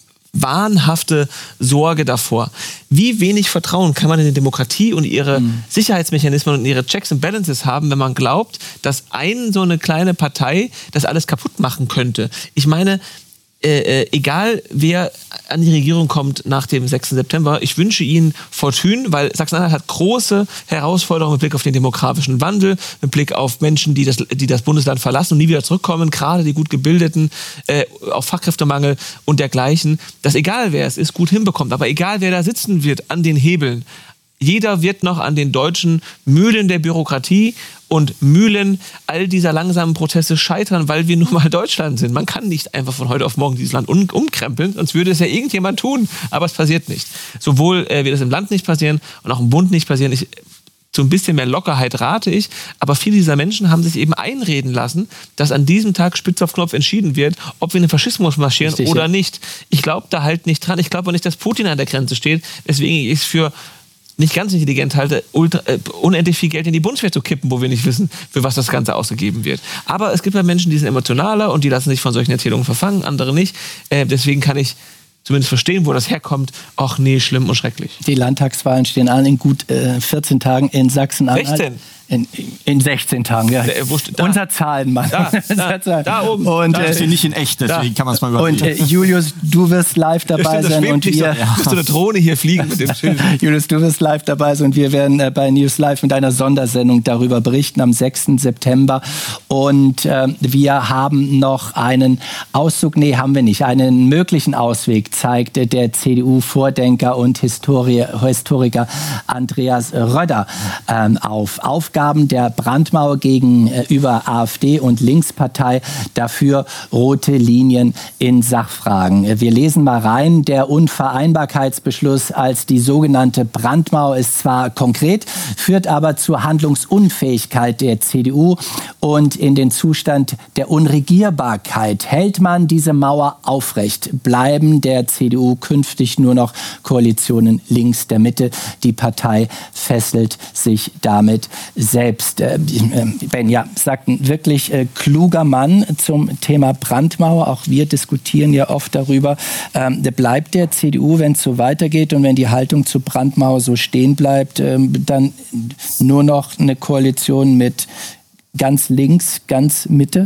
wahnhafte Sorge davor. Wie wenig Vertrauen kann man in die Demokratie und ihre mhm. Sicherheitsmechanismen und ihre Checks and Balances haben, wenn man glaubt, dass ein so eine kleine Partei das alles kaputt machen könnte? Ich meine, äh, egal wer an die Regierung kommt nach dem sechsten September, ich wünsche Ihnen Fortune, weil Sachsen-Anhalt hat große Herausforderungen mit Blick auf den demografischen Wandel, mit Blick auf Menschen, die das, die das Bundesland verlassen und nie wieder zurückkommen, gerade die gut gebildeten, äh, auf Fachkräftemangel und dergleichen, dass egal wer es ist, gut hinbekommt, aber egal wer da sitzen wird an den Hebeln, jeder wird noch an den deutschen Mühlen der Bürokratie und Mühlen all dieser langsamen Prozesse scheitern, weil wir nun mal Deutschland sind. Man kann nicht einfach von heute auf morgen dieses Land um, umkrempeln, sonst würde es ja irgendjemand tun, aber es passiert nicht. Sowohl äh, wird es im Land nicht passieren und auch im Bund nicht passieren. Ich, so ein bisschen mehr Lockerheit rate ich, aber viele dieser Menschen haben sich eben einreden lassen, dass an diesem Tag spitz auf Knopf entschieden wird, ob wir in den Faschismus marschieren Richtig, oder ja. nicht. Ich glaube da halt nicht dran. Ich glaube auch nicht, dass Putin an der Grenze steht. Deswegen ist es für nicht ganz intelligent halte, ultra, äh, unendlich viel Geld in die Bundeswehr zu kippen, wo wir nicht wissen, für was das Ganze ausgegeben wird. Aber es gibt ja Menschen, die sind emotionaler und die lassen sich von solchen Erzählungen verfangen, andere nicht. Äh, deswegen kann ich zumindest verstehen, wo das herkommt. Ach nee, schlimm und schrecklich. Die Landtagswahlen stehen an in gut äh, vierzehn Tagen in Sachsen-Anhalt. sechzehn? In, in sechzehn Tagen, ja. Da, wo, da, Unser Zahlenmann. Da, da, da oben. Und, da äh, ist hier nicht in echt, deswegen da. kann man es mal überlegen. Und äh, Julius, du wirst live dabei ja, stimmt, sein. Und wir, so, ja. Bist du eine Drohne hier fliegen mit dem Schild. Julius, du wirst live dabei sein und wir werden äh, bei News Live mit einer Sondersendung darüber berichten am sechsten September. Und äh, wir haben noch einen Auszug, nee, haben wir nicht, einen möglichen Ausweg zeigt äh, der C D U-Vordenker und Historie, Historiker Andreas Röder ähm, auf. Aufgaben der Brand Brandmauer gegenüber AfD und Linkspartei, dafür rote Linien in Sachfragen. Wir lesen mal rein. Der Unvereinbarkeitsbeschluss als die sogenannte Brandmauer ist zwar konkret, führt aber zur Handlungsunfähigkeit der C D U und in den Zustand der Unregierbarkeit. Hält man diese Mauer aufrecht, bleiben der C D U künftig nur noch Koalitionen links der Mitte. Die Partei fesselt sich damit selbst. Ben, ja, sagt ein wirklich äh, kluger Mann zum Thema Brandmauer. Auch wir diskutieren ja oft darüber. Ähm, bleibt der C D U, wenn es so weitergeht und wenn die Haltung zur Brandmauer so stehen bleibt, ähm, dann nur noch eine Koalition mit ganz links, ganz Mitte?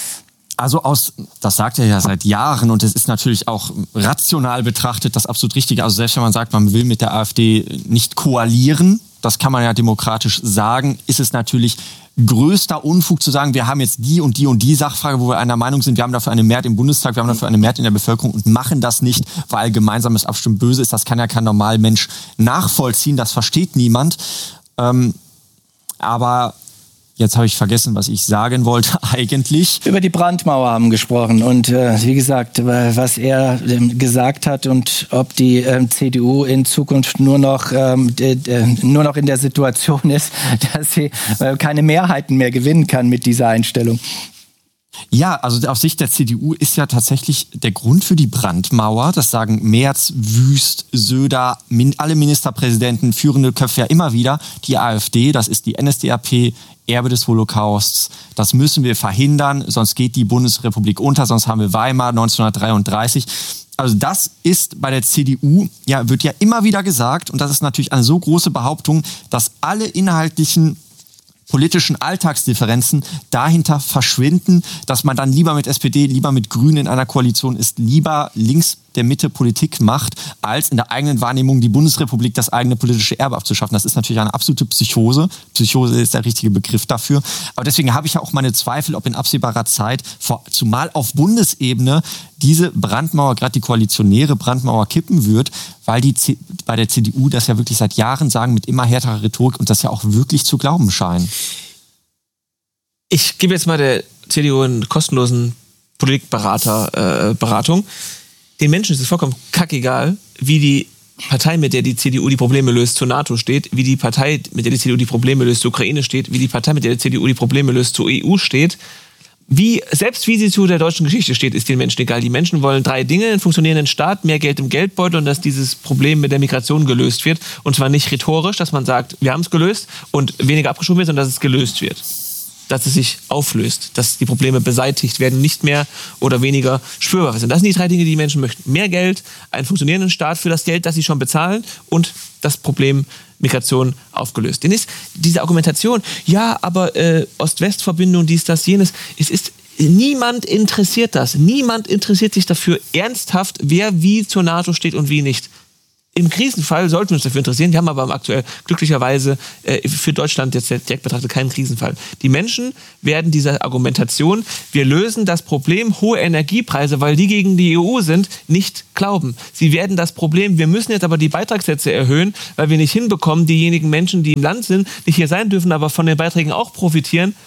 Also aus, das sagt er ja seit Jahren und es ist natürlich auch rational betrachtet das absolut Richtige. Also selbst wenn man sagt, man will mit der AfD nicht koalieren, das kann man ja demokratisch sagen, ist es natürlich größter Unfug zu sagen, wir haben jetzt die und die und die Sachfrage, wo wir einer Meinung sind, wir haben dafür eine Mehrheit im Bundestag, wir haben dafür eine Mehrheit in der Bevölkerung und machen das nicht, weil gemeinsames Abstimmen böse ist. Das kann ja kein normaler Mensch nachvollziehen, das versteht niemand. Ähm, aber jetzt habe ich vergessen, was ich sagen wollte eigentlich. Über die Brandmauer haben gesprochen und äh, wie gesagt, was er äh, gesagt hat und ob die äh, C D U in Zukunft nur noch, ähm, d- d- nur noch in der Situation ist, dass sie äh, keine Mehrheiten mehr gewinnen kann mit dieser Einstellung. Ja, also aus Sicht der C D U ist ja tatsächlich der Grund für die Brandmauer, das sagen Merz, Wüst, Söder, min- alle Ministerpräsidenten, führende Köpfe ja immer wieder, die AfD, das ist die N S D A P, Erbe des Holocausts. Das müssen wir verhindern, sonst geht die Bundesrepublik unter, sonst haben wir Weimar neunzehnhundertdreiunddreißig. Also das ist bei der C D U, ja, wird ja immer wieder gesagt, und das ist natürlich eine so große Behauptung, dass alle inhaltlichen politischen Alltagsdifferenzen dahinter verschwinden, dass man dann lieber mit S P D, lieber mit Grünen in einer Koalition ist, lieber links der Mitte Politik macht, als in der eigenen Wahrnehmung die Bundesrepublik das eigene politische Erbe abzuschaffen. Das ist natürlich eine absolute Psychose. Psychose ist der richtige Begriff dafür. Aber deswegen habe ich ja auch meine Zweifel, ob in absehbarer Zeit, vor, zumal auf Bundesebene, diese Brandmauer, gerade die koalitionäre Brandmauer kippen wird, weil die C- bei der C D U das ja wirklich seit Jahren sagen, mit immer härterer Rhetorik und das ja auch wirklich zu glauben scheint. Ich gebe jetzt mal der C D U einen kostenlosen Politikberater äh, Beratung. Den Menschen ist es vollkommen kackegal, wie die Partei, mit der die C D U die Probleme löst, zur NATO steht, wie die Partei, mit der die C D U die Probleme löst, zur Ukraine steht, wie die Partei, mit der die C D U die Probleme löst, zur E U steht. Wie, selbst wie sie zu der deutschen Geschichte steht, ist den Menschen egal. Die Menschen wollen drei Dinge: einen funktionierenden Staat, mehr Geld im Geldbeutel und dass dieses Problem mit der Migration gelöst wird. Und zwar nicht rhetorisch, dass man sagt, wir haben es gelöst und weniger abgeschoben wird, sondern dass es gelöst wird. Dass es sich auflöst, dass die Probleme beseitigt werden, nicht mehr oder weniger spürbar sind. Das sind die drei Dinge, die die Menschen möchten. Mehr Geld, einen funktionierenden Staat für das Geld, das sie schon bezahlen und das Problem Migration aufgelöst. Denn ist diese Argumentation, ja, aber äh, Ost-West-Verbindung, dies, das, jenes, es ist, niemand interessiert das. Niemand interessiert sich dafür ernsthaft, wer wie zur NATO steht und wie nicht. Im Krisenfall sollten wir uns dafür interessieren. Wir haben aber aktuell glücklicherweise äh, für Deutschland jetzt direkt betrachtet keinen Krisenfall. Die Menschen werden dieser Argumentation, wir lösen das Problem hohe Energiepreise, weil die gegen die E U sind, nicht glauben. Sie werden das Problem, wir müssen jetzt aber die Beitragssätze erhöhen, weil wir nicht hinbekommen, diejenigen Menschen, die im Land sind, nicht hier sein dürfen, aber von den Beiträgen auch profitieren,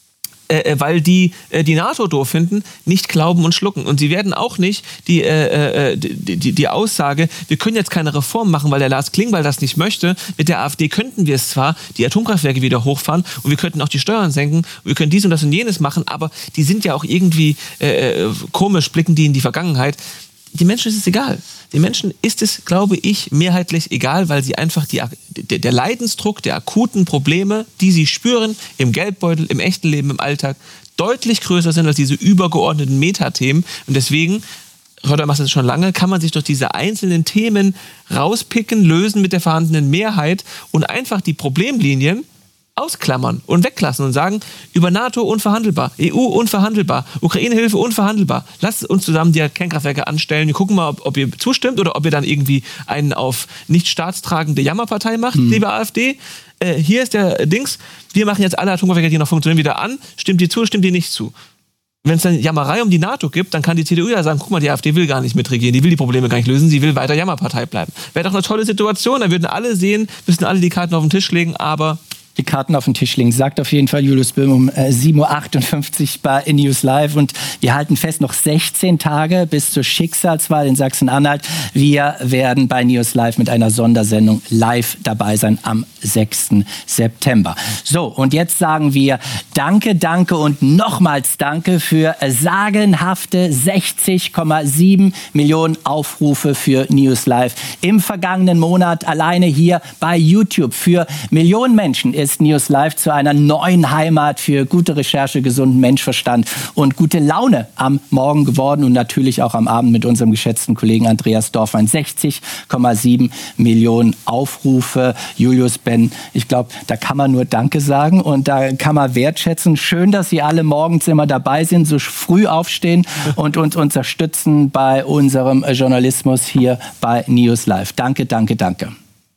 Äh, weil die äh, die NATO doof finden, nicht glauben und schlucken. Und sie werden auch nicht die, äh, die, die, die Aussage, wir können jetzt keine Reform machen, weil der Lars Klingbeil das nicht möchte. Mit der AfD könnten wir es zwar, die Atomkraftwerke wieder hochfahren und wir könnten auch die Steuern senken, und wir können dies und das und jenes machen, aber die sind ja auch irgendwie äh, komisch, blicken die in die Vergangenheit. Die Menschen ist es egal. Den Menschen ist es, glaube ich, mehrheitlich egal, weil sie einfach die, der, der Leidensdruck der akuten Probleme, die sie spüren, im Geldbeutel, im echten Leben, im Alltag, deutlich größer sind als diese übergeordneten Metathemen. Und deswegen, Röder macht das schon lange, kann man sich durch diese einzelnen Themen rauspicken, lösen mit der vorhandenen Mehrheit und einfach die Problemlinien ausklammern und weglassen und sagen, über NATO unverhandelbar, E U unverhandelbar, Ukraine-Hilfe unverhandelbar. Lasst uns zusammen die Kernkraftwerke anstellen. Wir gucken mal, ob, ob ihr zustimmt oder ob ihr dann irgendwie einen auf nicht staatstragende Jammerpartei macht, hm. liebe AfD. Äh, hier ist der Dings, wir machen jetzt alle Atomkraftwerke, die noch funktionieren, wieder an. Stimmt die zu, stimmt die nicht zu? Wenn es dann Jammerei um die NATO gibt, dann kann die C D U ja sagen, guck mal, die AfD will gar nicht mitregieren, die will die Probleme gar nicht lösen, sie will weiter Jammerpartei bleiben. Wäre doch eine tolle Situation, dann würden alle sehen, müssen alle die Karten auf den Tisch legen, aber die Karten auf den Tisch legen, sagt auf jeden Fall Julius Böhm um äh, sieben Uhr achtundfünfzig bei News Live. Und wir halten fest, noch sechzehn Tage bis zur Schicksalswahl in Sachsen-Anhalt. Wir werden bei News Live mit einer Sondersendung live dabei sein am sechsten September. So, und jetzt sagen wir Danke, danke und nochmals Danke für sagenhafte sechzig Komma sieben Millionen Aufrufe für News Live. Im vergangenen Monat alleine hier bei YouTube. Für Millionen Menschen ist News Live zu einer neuen Heimat für gute Recherche, gesunden Menschverstand und gute Laune am Morgen geworden und natürlich auch am Abend mit unserem geschätzten Kollegen Andreas Dorfmann. sechzig Komma sieben Millionen Aufrufe. Julius, Ben, ich glaube, da kann man nur Danke sagen und da kann man wertschätzen. Schön, dass Sie alle morgens immer dabei sind, so früh aufstehen und uns unterstützen bei unserem Journalismus hier bei News Live. Danke, danke, danke.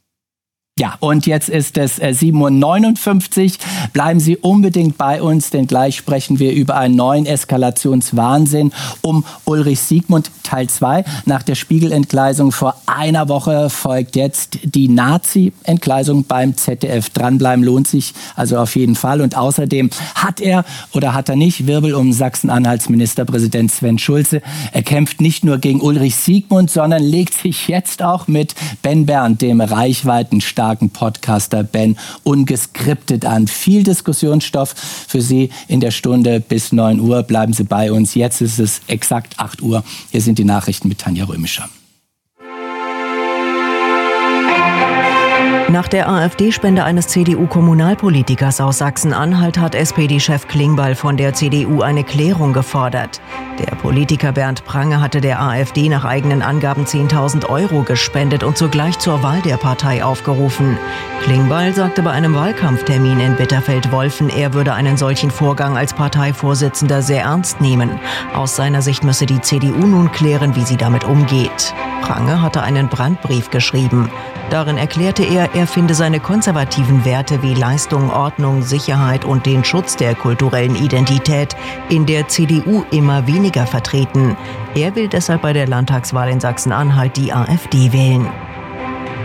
Ja, und jetzt ist es äh, sieben Uhr neunundfünfzig. Bleiben Sie unbedingt bei uns, denn gleich sprechen wir über einen neuen Eskalationswahnsinn um Ulrich Siegmund, Teil zwei. Nach der Spiegel-Entgleisung vor einer Woche folgt jetzt die Nazi-Entgleisung beim Z D F. Dranbleiben lohnt sich also auf jeden Fall. Und außerdem hat er oder hat er nicht, Wirbel um Sachsen-Anhalts Ministerpräsident Sven Schulze. Er kämpft nicht nur gegen Ulrich Siegmund, sondern legt sich jetzt auch mit Ben Berndt, dem reichweitenstarken Podcaster Ben, ungeskriptet an. Viel Diskussionsstoff für Sie in der Stunde bis neun Uhr. Bleiben Sie bei uns. Jetzt ist es exakt acht Uhr. Hier sind die Nachrichten mit Tanja Römischer. Nach der AfD-Spende eines C D U-Kommunalpolitikers aus Sachsen-Anhalt hat S P D-Chef Klingbeil von der C D U eine Klärung gefordert. Der Politiker Bernd Prange hatte der AfD nach eigenen Angaben zehntausend Euro gespendet und zugleich zur Wahl der Partei aufgerufen. Klingbeil sagte bei einem Wahlkampftermin in Bitterfeld-Wolfen, er würde einen solchen Vorgang als Parteivorsitzender sehr ernst nehmen. Aus seiner Sicht müsse die C D U nun klären, wie sie damit umgeht. Prange hatte einen Brandbrief geschrieben. Darin erklärte er, er finde seine konservativen Werte wie Leistung, Ordnung, Sicherheit und den Schutz der kulturellen Identität in der C D U immer weniger vertreten. Er will deshalb bei der Landtagswahl in Sachsen-Anhalt die AfD wählen.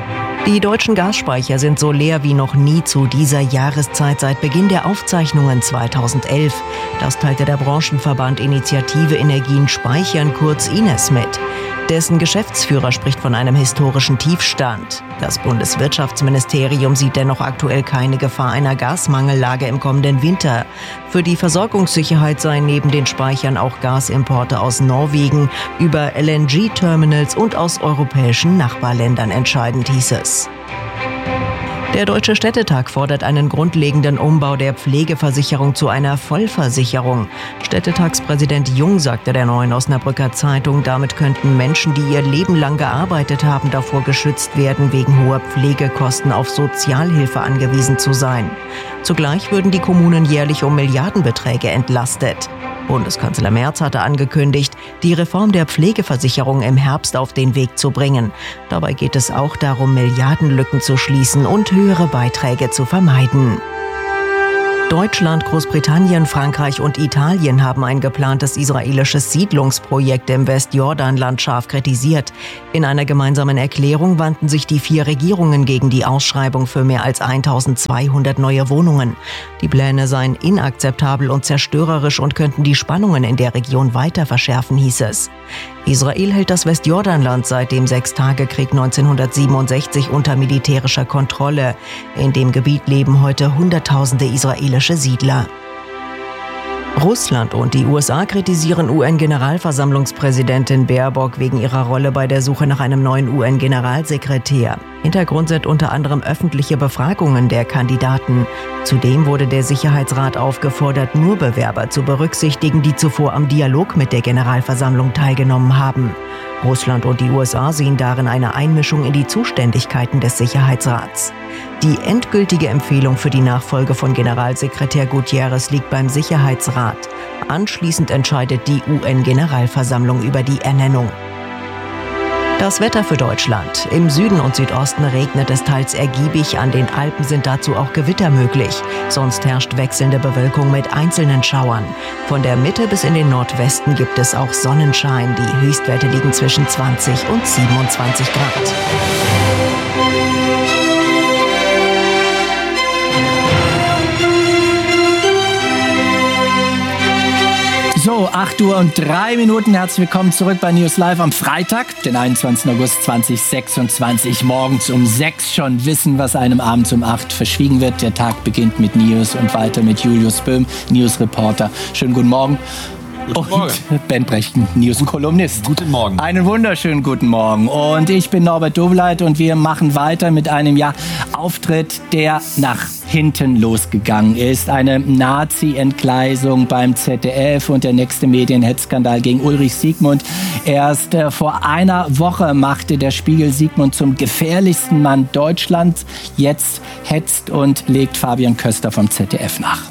Die deutschen Gasspeicher sind so leer wie noch nie zu dieser Jahreszeit seit Beginn der Aufzeichnungen zweitausendelf. Das teilte der Branchenverband Initiative Energien Speichern, kurz I N E S, mit. Dessen Geschäftsführer spricht von einem historischen Tiefstand. Das Bundeswirtschaftsministerium sieht dennoch aktuell keine Gefahr einer Gasmangellage im kommenden Winter. Für die Versorgungssicherheit seien neben den Speichern auch Gasimporte aus Norwegen über L N G-Terminals und aus europäischen Nachbarländern entscheidend, hieß es. Der Deutsche Städtetag fordert einen grundlegenden Umbau der Pflegeversicherung zu einer Vollversicherung. Städtetagspräsident Jung sagte der Neuen Osnabrücker Zeitung, damit könnten Menschen, die ihr Leben lang gearbeitet haben, davor geschützt werden, wegen hoher Pflegekosten auf Sozialhilfe angewiesen zu sein. Zugleich würden die Kommunen jährlich um Milliardenbeträge entlastet. Bundeskanzler Merz hatte angekündigt, die Reform der Pflegeversicherung im Herbst auf den Weg zu bringen. Dabei geht es auch darum, Milliardenlücken zu schließen und höhere Beiträge zu vermeiden. Deutschland, Großbritannien, Frankreich und Italien haben ein geplantes israelisches Siedlungsprojekt im Westjordanland scharf kritisiert. In einer gemeinsamen Erklärung wandten sich die vier Regierungen gegen die Ausschreibung für mehr als eintausendzweihundert neue Wohnungen. Die Pläne seien inakzeptabel und zerstörerisch und könnten die Spannungen in der Region weiter verschärfen, hieß es. Israel hält das Westjordanland seit dem Sechstagekrieg neunzehnhundertsiebenundsechzig unter militärischer Kontrolle. In dem Gebiet leben heute Hunderttausende israelische Siedler. Russland und die U S A kritisieren U N-Generalversammlungspräsidentin Baerbock wegen ihrer Rolle bei der Suche nach einem neuen U N-Generalsekretär. Hintergrund sind unter anderem öffentliche Befragungen der Kandidaten. Zudem wurde der Sicherheitsrat aufgefordert, nur Bewerber zu berücksichtigen, die zuvor am Dialog mit der Generalversammlung teilgenommen haben. Russland und die U S A sehen darin eine Einmischung in die Zuständigkeiten des Sicherheitsrats. Die endgültige Empfehlung für die Nachfolge von Generalsekretär Guterres liegt beim Sicherheitsrat. Anschließend entscheidet die U N-Generalversammlung über die Ernennung. Das Wetter für Deutschland. Im Süden und Südosten regnet es teils ergiebig, an den Alpen sind dazu auch Gewitter möglich. Sonst herrscht wechselnde Bewölkung mit einzelnen Schauern. Von der Mitte bis in den Nordwesten gibt es auch Sonnenschein. Die Höchstwerte liegen zwischen zwanzig und siebenundzwanzig Grad. So, acht Uhr und drei Minuten. Herzlich willkommen zurück bei News Live am Freitag, den einundzwanzigsten August zweitausendsechsundzwanzig. Morgens um sechs schon wissen, was einem abends um acht verschwiegen wird. Der Tag beginnt mit News und weiter mit Julius Böhm, News-Reporter. Schönen guten Morgen. Guten Morgen. Und Ben Brechten, News-Kolumnist. Guten Morgen. Einen wunderschönen guten Morgen. Und ich bin Norbert Doveleit und wir machen weiter mit einem ja, Auftritt, der nach hinten losgegangen ist. Eine Nazi-Entgleisung beim Z D F und der nächste Medienhetzskandal gegen Ulrich Siegmund. Erst äh, vor einer Woche machte der Spiegel Siegmund zum gefährlichsten Mann Deutschlands. Jetzt hetzt und legt Fabian Köster vom Z D F nach.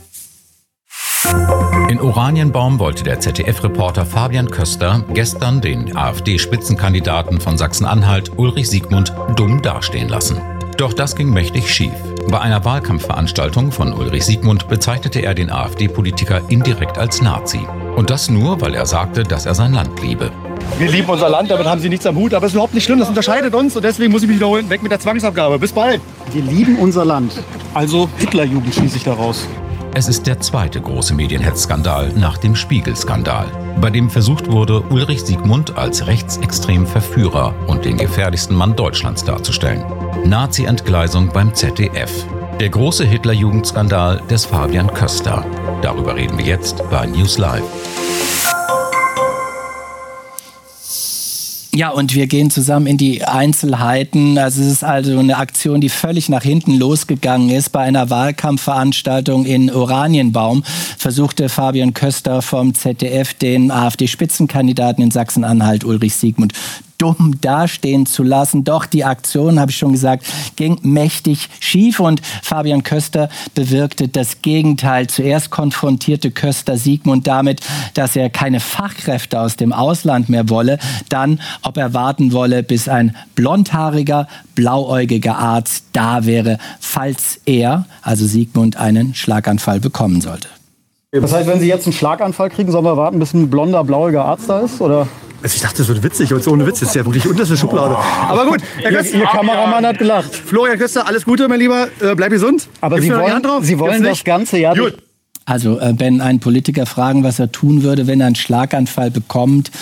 In Oranienbaum wollte der Z D F-Reporter Fabian Köster gestern den AfD-Spitzenkandidaten von Sachsen-Anhalt Ulrich Siegmund dumm dastehen lassen. Doch das ging mächtig schief. Bei einer Wahlkampfveranstaltung von Ulrich Siegmund bezeichnete er den AfD-Politiker indirekt als Nazi. Und das nur, weil er sagte, dass er sein Land liebe. Wir lieben unser Land, damit haben Sie nichts am Hut. Aber es ist überhaupt nicht schlimm, das unterscheidet uns. Und deswegen muss ich mich wiederholen, weg mit der Zwangsabgabe. Bis bald. Wir lieben unser Land. Also Hitlerjugend schließe ich daraus. Es ist der zweite große Medienhetzskandal nach dem Spiegel-Skandal, bei dem versucht wurde, Ulrich Siegmund als rechtsextremen Verführer und den gefährlichsten Mann Deutschlands darzustellen. Nazi-Entgleisung beim Z D F. Der große Hitlerjugendskandal des Fabian Köster. Darüber reden wir jetzt bei News Live. Ja, und wir gehen zusammen in die Einzelheiten. Also es ist also eine Aktion, die völlig nach hinten losgegangen ist. Bei einer Wahlkampfveranstaltung in Oranienbaum versuchte Fabian Köster vom Z D F den AfD-Spitzenkandidaten in Sachsen-Anhalt Ulrich Siegmund dumm dastehen zu lassen. Doch die Aktion, habe ich schon gesagt, ging mächtig schief und Fabian Köster bewirkte das Gegenteil. Zuerst konfrontierte Köster Siegmund damit, dass er keine Fachkräfte aus dem Ausland mehr wolle. Dann, ob er warten wolle, bis ein blondhaariger, blauäugiger Arzt da wäre, falls er, also Siegmund, einen Schlaganfall bekommen sollte. Das heißt, wenn Sie jetzt einen Schlaganfall kriegen, sollen wir warten, bis ein blonder, blauäugiger Arzt da ist? Oder? Also ich dachte, das wird witzig und so ohne Witz. Das ist ja wirklich unterste Schublade. Aber gut, Herr Köster, Ihr Kameramann hat gelacht. Florian Köster, alles Gute, mein Lieber. Äh, bleib gesund. Aber Gibt's Sie mir noch die wollen, Hand drauf? Sie wollen Gibt's das Ganze ja... Gut. Also, äh, Ben, einen Politiker fragen, was er tun würde, wenn er einen Schlaganfall bekommt.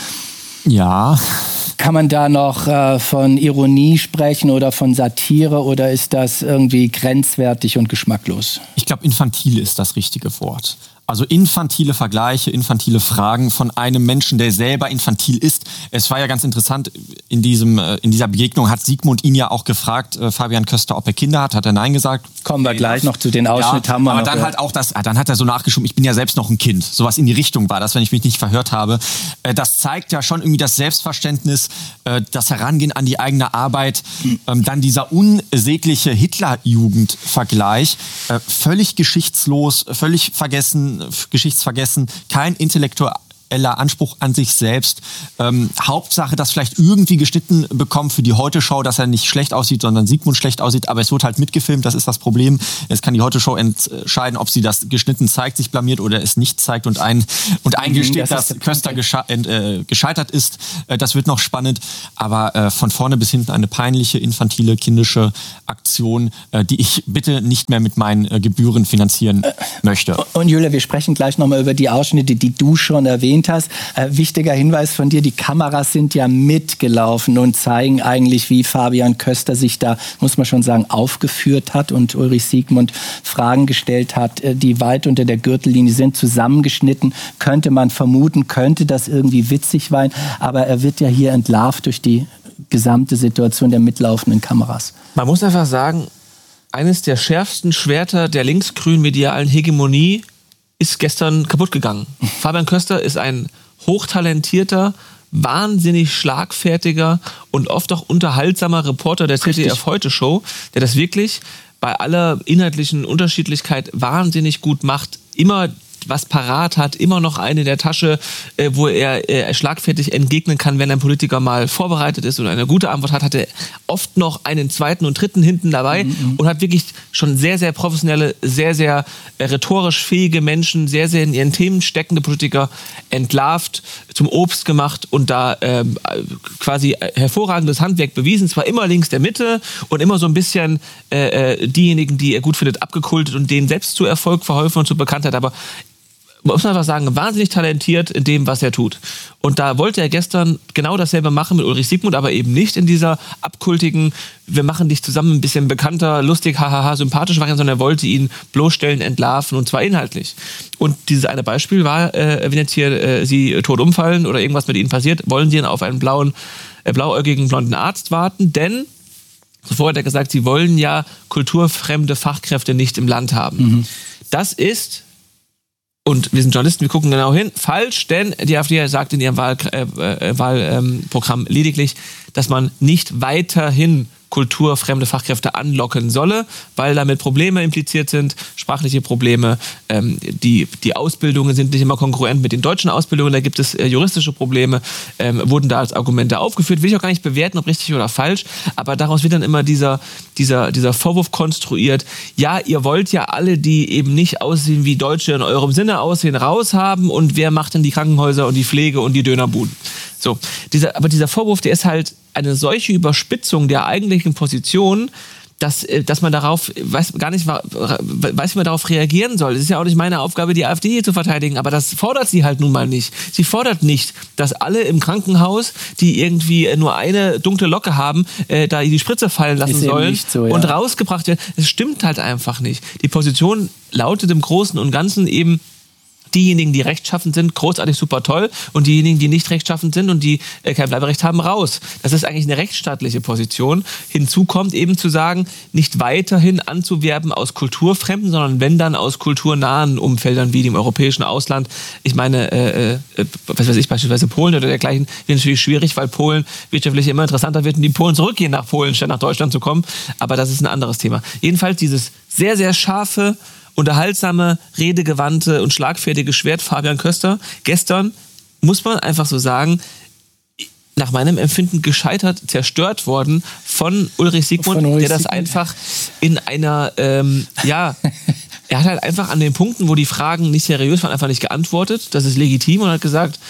Ja. Kann man da noch äh, von Ironie sprechen oder von Satire oder ist das irgendwie grenzwertig und geschmacklos? Ich glaube, infantil ist das richtige Wort. Also infantile Vergleiche, infantile Fragen von einem Menschen, der selber infantil ist. Es war ja ganz interessant, in diesem in dieser Begegnung hat Sigmund ihn ja auch gefragt, äh, Fabian Köster, ob er Kinder hat. Hat er nein gesagt. Kommen wir gleich noch zu den Ausschnitt. Ja, haben wir aber noch dann gehört. halt auch das, dann hat er so nachgeschoben, ich bin ja selbst noch ein Kind. Sowas in die Richtung war das, wenn ich mich nicht verhört habe. Äh, das zeigt ja schon irgendwie das Selbstverständnis, äh, das Herangehen an die eigene Arbeit. Ähm, dann dieser unsägliche Hitler-Jugend-Vergleich. Äh, völlig geschichtslos, völlig vergessen, geschichtsvergessen, kein intellektueller Anspruch an sich selbst. Ähm, Hauptsache, dass vielleicht irgendwie geschnitten bekommt für die Heute-Show, dass er nicht schlecht aussieht, sondern Sigmund schlecht aussieht, aber es wird halt mitgefilmt, das ist das Problem. Jetzt kann die Heute-Show entscheiden, ob sie das geschnitten zeigt, sich blamiert oder es nicht zeigt und, ein, und eingesteht, das dass Köster gesche äh, gescheitert ist. Äh, das wird noch spannend, aber äh, von vorne bis hinten eine peinliche, infantile, kindische Aktion, äh, die ich bitte nicht mehr mit meinen äh, Gebühren finanzieren äh, möchte. Und Julia, wir sprechen gleich nochmal über die Ausschnitte, die du schon erwähnt hast. Äh, wichtiger Hinweis von dir, die Kameras sind ja mitgelaufen und zeigen eigentlich, wie Fabian Köster sich da, muss man schon sagen, aufgeführt hat und Ulrich Siegmund Fragen gestellt hat, äh, die weit unter der Gürtellinie sind, zusammengeschnitten, könnte man vermuten, könnte das irgendwie witzig sein, aber er wird ja hier entlarvt durch die gesamte Situation der mitlaufenden Kameras. Man muss einfach sagen, eines der schärfsten Schwerter der linksgrünen medialen Hegemonie ist gestern kaputt gegangen. Fabian Köster ist ein hochtalentierter, wahnsinnig schlagfertiger und oft auch unterhaltsamer Reporter der Z D F Heute Show, der das wirklich bei aller inhaltlichen Unterschiedlichkeit wahnsinnig gut macht, immer was parat hat, immer noch eine in der Tasche, äh, wo er äh, schlagfertig entgegnen kann, wenn ein Politiker mal vorbereitet ist und eine gute Antwort hat, hat er oft noch einen zweiten und dritten hinten dabei mhm. und hat wirklich schon sehr, sehr professionelle, sehr, sehr äh, rhetorisch fähige Menschen, sehr, sehr in ihren Themen steckende Politiker entlarvt, zum Obst gemacht und da äh, quasi hervorragendes Handwerk bewiesen. Zwar immer links der Mitte und immer so ein bisschen äh, diejenigen, die er gut findet, abgekultet und denen selbst zu Erfolg verholfen und zu Bekanntheit, aber muss man einfach sagen, wahnsinnig talentiert in dem, was er tut. Und da wollte er gestern genau dasselbe machen mit Ulrich Siegmund, aber eben nicht in dieser abkultigen, wir machen dich zusammen ein bisschen bekannter, lustig, hahaha, sympathisch Variante, sondern er wollte ihn bloßstellen, entlarven und zwar inhaltlich. Und dieses eine Beispiel war, äh, wenn jetzt hier äh, Sie tot umfallen oder irgendwas mit Ihnen passiert, wollen Sie dann auf einen blauen, äh, blauäugigen, blonden Arzt warten, denn zuvor hat er gesagt, Sie wollen ja kulturfremde Fachkräfte nicht im Land haben. Mhm. Das ist... Und wir sind Journalisten, wir gucken genau hin. Falsch, denn die AfD sagt in ihrem Wahlprogramm äh, äh, Wahlprogramm lediglich, dass man nicht weiterhin kulturfremde Fachkräfte anlocken solle, weil damit Probleme impliziert sind, sprachliche Probleme, ähm, die, die Ausbildungen sind nicht immer kongruent mit den deutschen Ausbildungen, da gibt es äh, juristische Probleme, ähm, wurden da als Argumente aufgeführt, will ich auch gar nicht bewerten, ob richtig oder falsch, aber daraus wird dann immer dieser, dieser, dieser Vorwurf konstruiert, ja, ihr wollt ja alle, die eben nicht aussehen wie Deutsche in eurem Sinne aussehen, raushaben und wer macht denn die Krankenhäuser und die Pflege und die Dönerbuden? So, dieser, aber dieser Vorwurf, der ist halt eine solche Überspitzung der eigentlichen Position, dass, dass man darauf weiß, gar nicht weiß, wie man darauf reagieren soll. Es ist ja auch nicht meine Aufgabe, die AfD hier zu verteidigen, aber das fordert sie halt nun mal nicht. Sie fordert nicht, dass alle im Krankenhaus, die irgendwie nur eine dunkle Locke haben, äh, da die Spritze fallen lassen sollen so, ja. und rausgebracht werden. Es stimmt halt einfach nicht. Die Position lautet im Großen und Ganzen eben, diejenigen, die rechtschaffend sind, großartig super toll und diejenigen, die nicht rechtschaffend sind und die äh, kein Bleiberecht haben, raus. Das ist eigentlich eine rechtsstaatliche Position. Hinzu kommt eben zu sagen, nicht weiterhin anzuwerben aus kulturfremden, sondern wenn dann aus kulturnahen Umfeldern wie dem europäischen Ausland. Ich meine, äh, äh, was weiß ich, beispielsweise Polen oder dergleichen, wird natürlich schwierig, weil Polen wirtschaftlich immer interessanter wird und die Polen zurückgehen nach Polen, statt nach Deutschland zu kommen. Aber das ist ein anderes Thema. Jedenfalls dieses sehr, sehr scharfe, unterhaltsame, redegewandte und schlagfertige Schwert Fabian Köster gestern, muss man einfach so sagen, nach meinem Empfinden gescheitert, zerstört worden von Ulrich Siegmund, von Ulrich der das Siegmund. einfach in einer, ähm, ja, er hat halt einfach an den Punkten, wo die Fragen nicht seriös waren, einfach nicht geantwortet, das ist legitim und hat gesagt,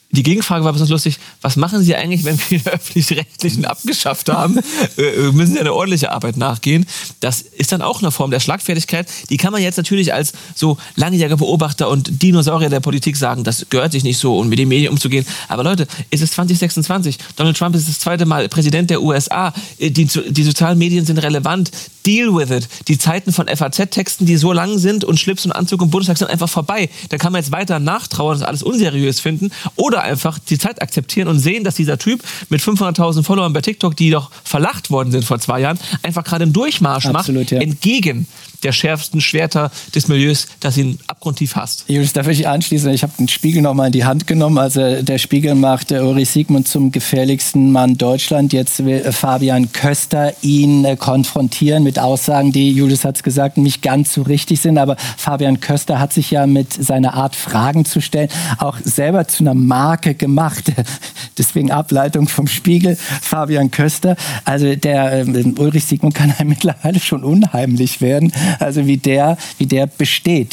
die Gegenfrage war besonders lustig, was machen Sie eigentlich, wenn wir die Öffentlich-Rechtlichen abgeschafft haben? äh, müssen Sie eine ordentliche Arbeit nachgehen? Das ist dann auch eine Form der Schlagfertigkeit. Die kann man jetzt natürlich als so langjähriger Beobachter und Dinosaurier der Politik sagen, das gehört sich nicht so und mit den Medien umzugehen. Aber Leute, es ist zwanzig sechsundzwanzig. Donald Trump ist das zweite Mal Präsident der U S A. Die, die sozialen Medien sind relevant. Deal with it. Die Zeiten von F A Z-Texten, die so lang sind und Schlips und Anzug im Bundestag sind einfach vorbei. Da kann man jetzt weiter nachtrauern, das alles unseriös finden oder einfach die Zeit akzeptieren und sehen, dass dieser Typ mit fünfhunderttausend Followern bei TikTok, die doch verlacht worden sind vor zwei Jahren, einfach gerade einen Durchmarsch Absolut, macht, ja. entgegen der schärfsten Schwerter des Milieus, das ihn abgrundtief hasst. Julius, da will ich anschließen. Ich habe den Spiegel noch mal in die Hand genommen. Also der Spiegel macht äh, Ulrich Siegmund zum gefährlichsten Mann Deutschland. Jetzt will äh, Fabian Köster ihn äh, konfrontieren mit Aussagen, die, Julius hat es gesagt, nicht ganz so richtig sind. Aber Fabian Köster hat sich ja mit seiner Art, Fragen zu stellen, auch selber zu einer Marke gemacht. Deswegen Ableitung vom Spiegel, Fabian Köster. Also der äh, Ulrich Siegmund kann einem mittlerweile schon unheimlich werden. Also wie der, wie der besteht.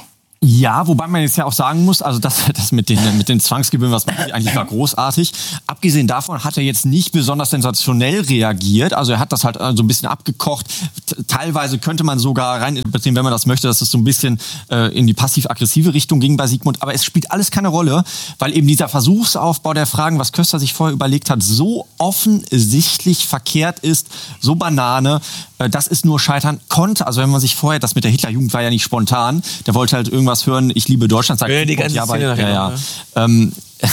Ja, wobei man jetzt ja auch sagen muss, also das, das mit den, mit den Zwangsgebühren, was man eigentlich war großartig. Abgesehen davon hat er jetzt nicht besonders sensationell reagiert. Also er hat das halt so ein bisschen abgekocht. Teilweise könnte man sogar rein interpretieren, wenn man das möchte, dass es so ein bisschen äh, in die passiv-aggressive Richtung ging bei Siegmund. Aber es spielt alles keine Rolle, weil eben dieser Versuchsaufbau der Fragen, was Köster sich vorher überlegt hat, so offensichtlich verkehrt ist, so Banane, äh, dass es nur scheitern konnte. Also wenn man sich vorher, das mit der Hitlerjugend war ja nicht spontan, der wollte halt irgendwas hören, ich liebe Deutschland, sagt ja, die ganze ja, aber, Szene ja, ja. ja. Ähm,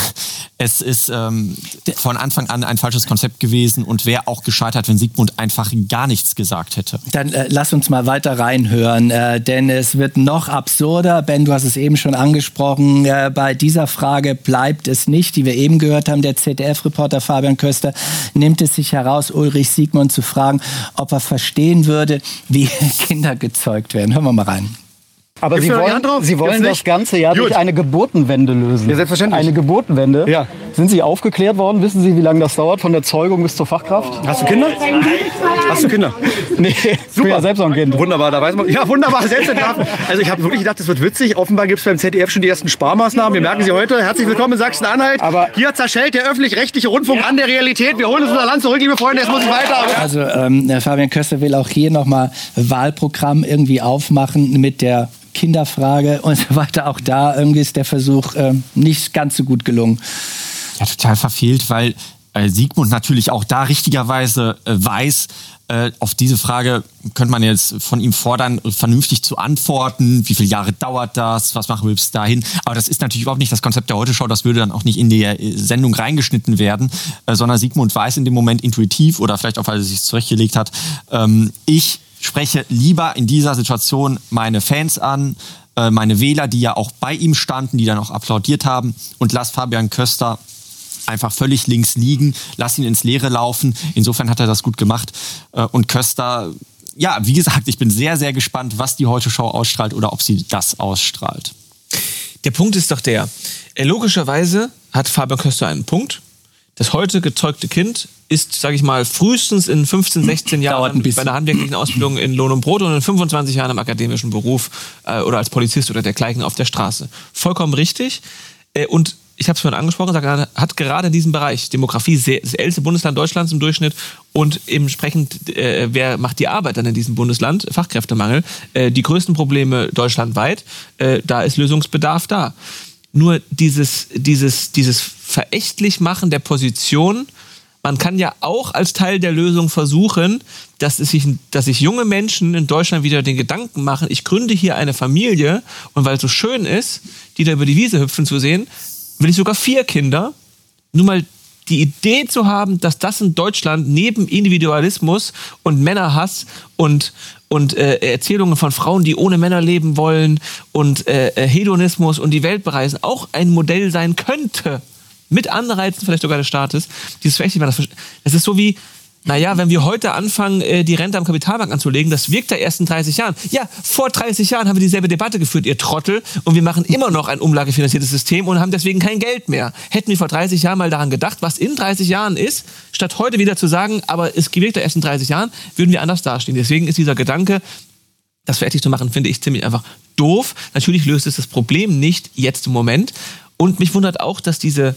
es ist ähm, von Anfang an ein falsches Konzept gewesen und wäre auch gescheitert, wenn Siegmund einfach gar nichts gesagt hätte. Dann äh, lass uns mal weiter reinhören, äh, denn es wird noch absurder. Ben, du hast es eben schon angesprochen, äh, bei dieser Frage bleibt es nicht, die wir eben gehört haben. Der Z D F-Reporter Fabian Köster nimmt es sich heraus, Ulrich Siegmund zu fragen, ob er verstehen würde, wie Kinder gezeugt werden. Hören wir mal rein. Aber Sie wollen, Sie wollen das Ganze ja Gut. durch eine Geburtenwende lösen. Ja, selbstverständlich. Eine Geburtenwende. Ja. Sind Sie aufgeklärt worden? Wissen Sie, wie lange das dauert, von der Zeugung bis zur Fachkraft? Hast du Kinder? Hast du Kinder? Nee, ich bin ja selbst noch ein Kind. Wunderbar, da weiß man. Ja, wunderbar, selbst entlarven. Also ich habe wirklich gedacht, das wird witzig. Offenbar gibt es beim Z D F schon die ersten Sparmaßnahmen. Wir merken sie heute. Herzlich willkommen in Sachsen-Anhalt. Aber hier zerschellt der öffentlich-rechtliche Rundfunk ja. an der Realität. Wir holen uns unser Land zurück, liebe Freunde. Jetzt muss ich weiter. Also ähm, Fabian Köster will auch hier nochmal Wahlprogramm irgendwie aufmachen mit der Kinderfrage und so weiter. Auch da irgendwie ist der Versuch äh, nicht ganz so gut gelungen. Ja, total verfehlt, weil äh, Siegmund natürlich auch da richtigerweise äh, weiß, äh, auf diese Frage könnte man jetzt von ihm fordern, vernünftig zu antworten. Wie viele Jahre dauert das? Was machen wir bis dahin? Aber das ist natürlich überhaupt nicht das Konzept der Heute-Show. Das würde dann auch nicht in die Sendung reingeschnitten werden, äh, sondern Siegmund weiß in dem Moment intuitiv oder vielleicht auch, weil er sich zurechtgelegt hat, ähm, ich spreche lieber in dieser Situation meine Fans an, äh, meine Wähler, die ja auch bei ihm standen, die dann auch applaudiert haben, und lass Fabian Köster einfach völlig links liegen, lass ihn ins Leere laufen. Insofern hat er das gut gemacht. Äh, und Köster, ja, wie gesagt, ich bin sehr, sehr gespannt, was die Heute-Show ausstrahlt oder ob sie das ausstrahlt. Der Punkt ist doch der, äh, logischerweise hat Fabian Köster einen Punkt. Das heute gezeugte Kind ist, sage ich mal, frühestens in fünfzehn, sechzehn Jahren bei einer handwerklichen Ausbildung in Lohn und Brot und in fünfundzwanzig Jahren im akademischen Beruf äh, oder als Polizist oder dergleichen auf der Straße. Vollkommen richtig. Äh, und ich habe es vorhin angesprochen, hat gerade in diesem Bereich Demografie sehr, das älteste Bundesland Deutschlands im Durchschnitt und entsprechend, äh, wer macht die Arbeit dann in diesem Bundesland? Fachkräftemangel. Äh, die größten Probleme deutschlandweit, äh, da ist Lösungsbedarf da. Nur dieses, dieses, dieses verächtlich machen der Position, man kann ja auch als Teil der Lösung versuchen, dass, es sich, dass sich junge Menschen in Deutschland wieder den Gedanken machen, ich gründe hier eine Familie und weil es so schön ist, die da über die Wiese hüpfen zu sehen, will ich sogar vier Kinder. Nur mal die Idee zu haben, dass das in Deutschland neben Individualismus und Männerhass und und äh, Erzählungen von Frauen, die ohne Männer leben wollen und äh, Hedonismus und die Welt bereisen, auch ein Modell sein könnte, mit Anreizen vielleicht sogar des Staates, dieses Verächtliche. Das ist so wie, naja, wenn wir heute anfangen, die Rente am Kapitalmarkt anzulegen, das wirkt ja erst in dreißig Jahren. Ja, vor dreißig Jahren haben wir dieselbe Debatte geführt, ihr Trottel, und wir machen immer noch ein umlagefinanziertes System und haben deswegen kein Geld mehr. Hätten wir vor dreißig Jahren mal daran gedacht, was in dreißig Jahren ist, statt heute wieder zu sagen, aber es wirkt ja erst in dreißig Jahren, würden wir anders dastehen. Deswegen ist dieser Gedanke, das fertig zu machen, finde ich ziemlich einfach doof. Natürlich löst es das Problem nicht jetzt im Moment. Und mich wundert auch, dass diese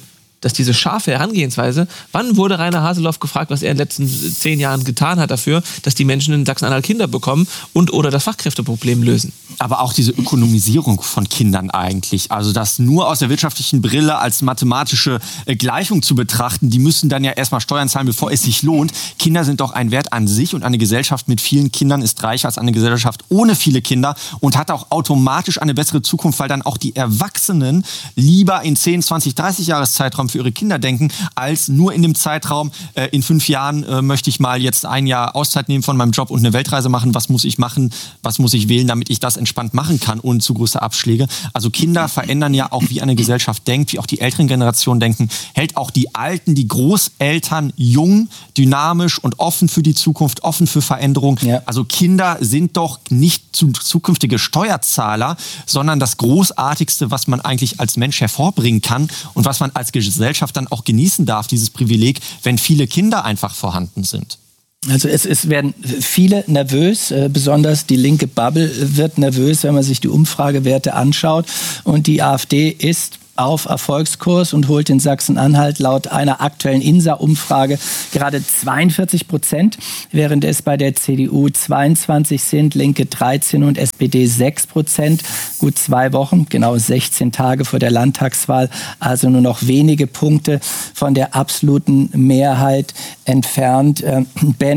dass diese scharfe Herangehensweise, wann wurde Rainer Haseloff gefragt, was er in den letzten zehn Jahren getan hat dafür, dass die Menschen in Sachsen-Anhalt Kinder bekommen und oder das Fachkräfteproblem lösen? Aber auch diese Ökonomisierung von Kindern eigentlich, also das nur aus der wirtschaftlichen Brille als mathematische äh, Gleichung zu betrachten, die müssen dann ja erstmal Steuern zahlen, bevor es sich lohnt. Kinder sind doch ein Wert an sich und eine Gesellschaft mit vielen Kindern ist reicher als eine Gesellschaft ohne viele Kinder und hat auch automatisch eine bessere Zukunft, weil dann auch die Erwachsenen lieber in zehn, zwanzig, dreißig Jahreszeitraum für ihre Kinder denken, als nur in dem Zeitraum, äh, in fünf Jahren äh, möchte ich mal jetzt ein Jahr Auszeit nehmen von meinem Job und eine Weltreise machen. Was muss ich machen? Was muss ich wählen, damit ich das entspannt machen kann, ohne zu große Abschläge? Also Kinder verändern ja auch, wie eine Gesellschaft denkt, wie auch die älteren Generationen denken, hält auch die Alten, die Großeltern jung, dynamisch und offen für die Zukunft, offen für Veränderung. Ja. Also Kinder sind doch nicht zukünftige Steuerzahler, sondern das Großartigste, was man eigentlich als Mensch hervorbringen kann und was man als Gesellschaft dann auch genießen darf, dieses Privileg, wenn viele Kinder einfach vorhanden sind. Also es, es werden viele nervös, äh, besonders die linke Bubble wird nervös, wenn man sich die Umfragewerte anschaut. Und die AfD ist auf Erfolgskurs und holt in Sachsen-Anhalt laut einer aktuellen I N S A-Umfrage gerade zweiundvierzig Prozent, während es bei der C D U zweiundzwanzig sind, Linke dreizehn und S P D sechs Prozent. Gut zwei Wochen, genau sechzehn Tage vor der Landtagswahl, also nur noch wenige Punkte von der absoluten Mehrheit entfernt. Ben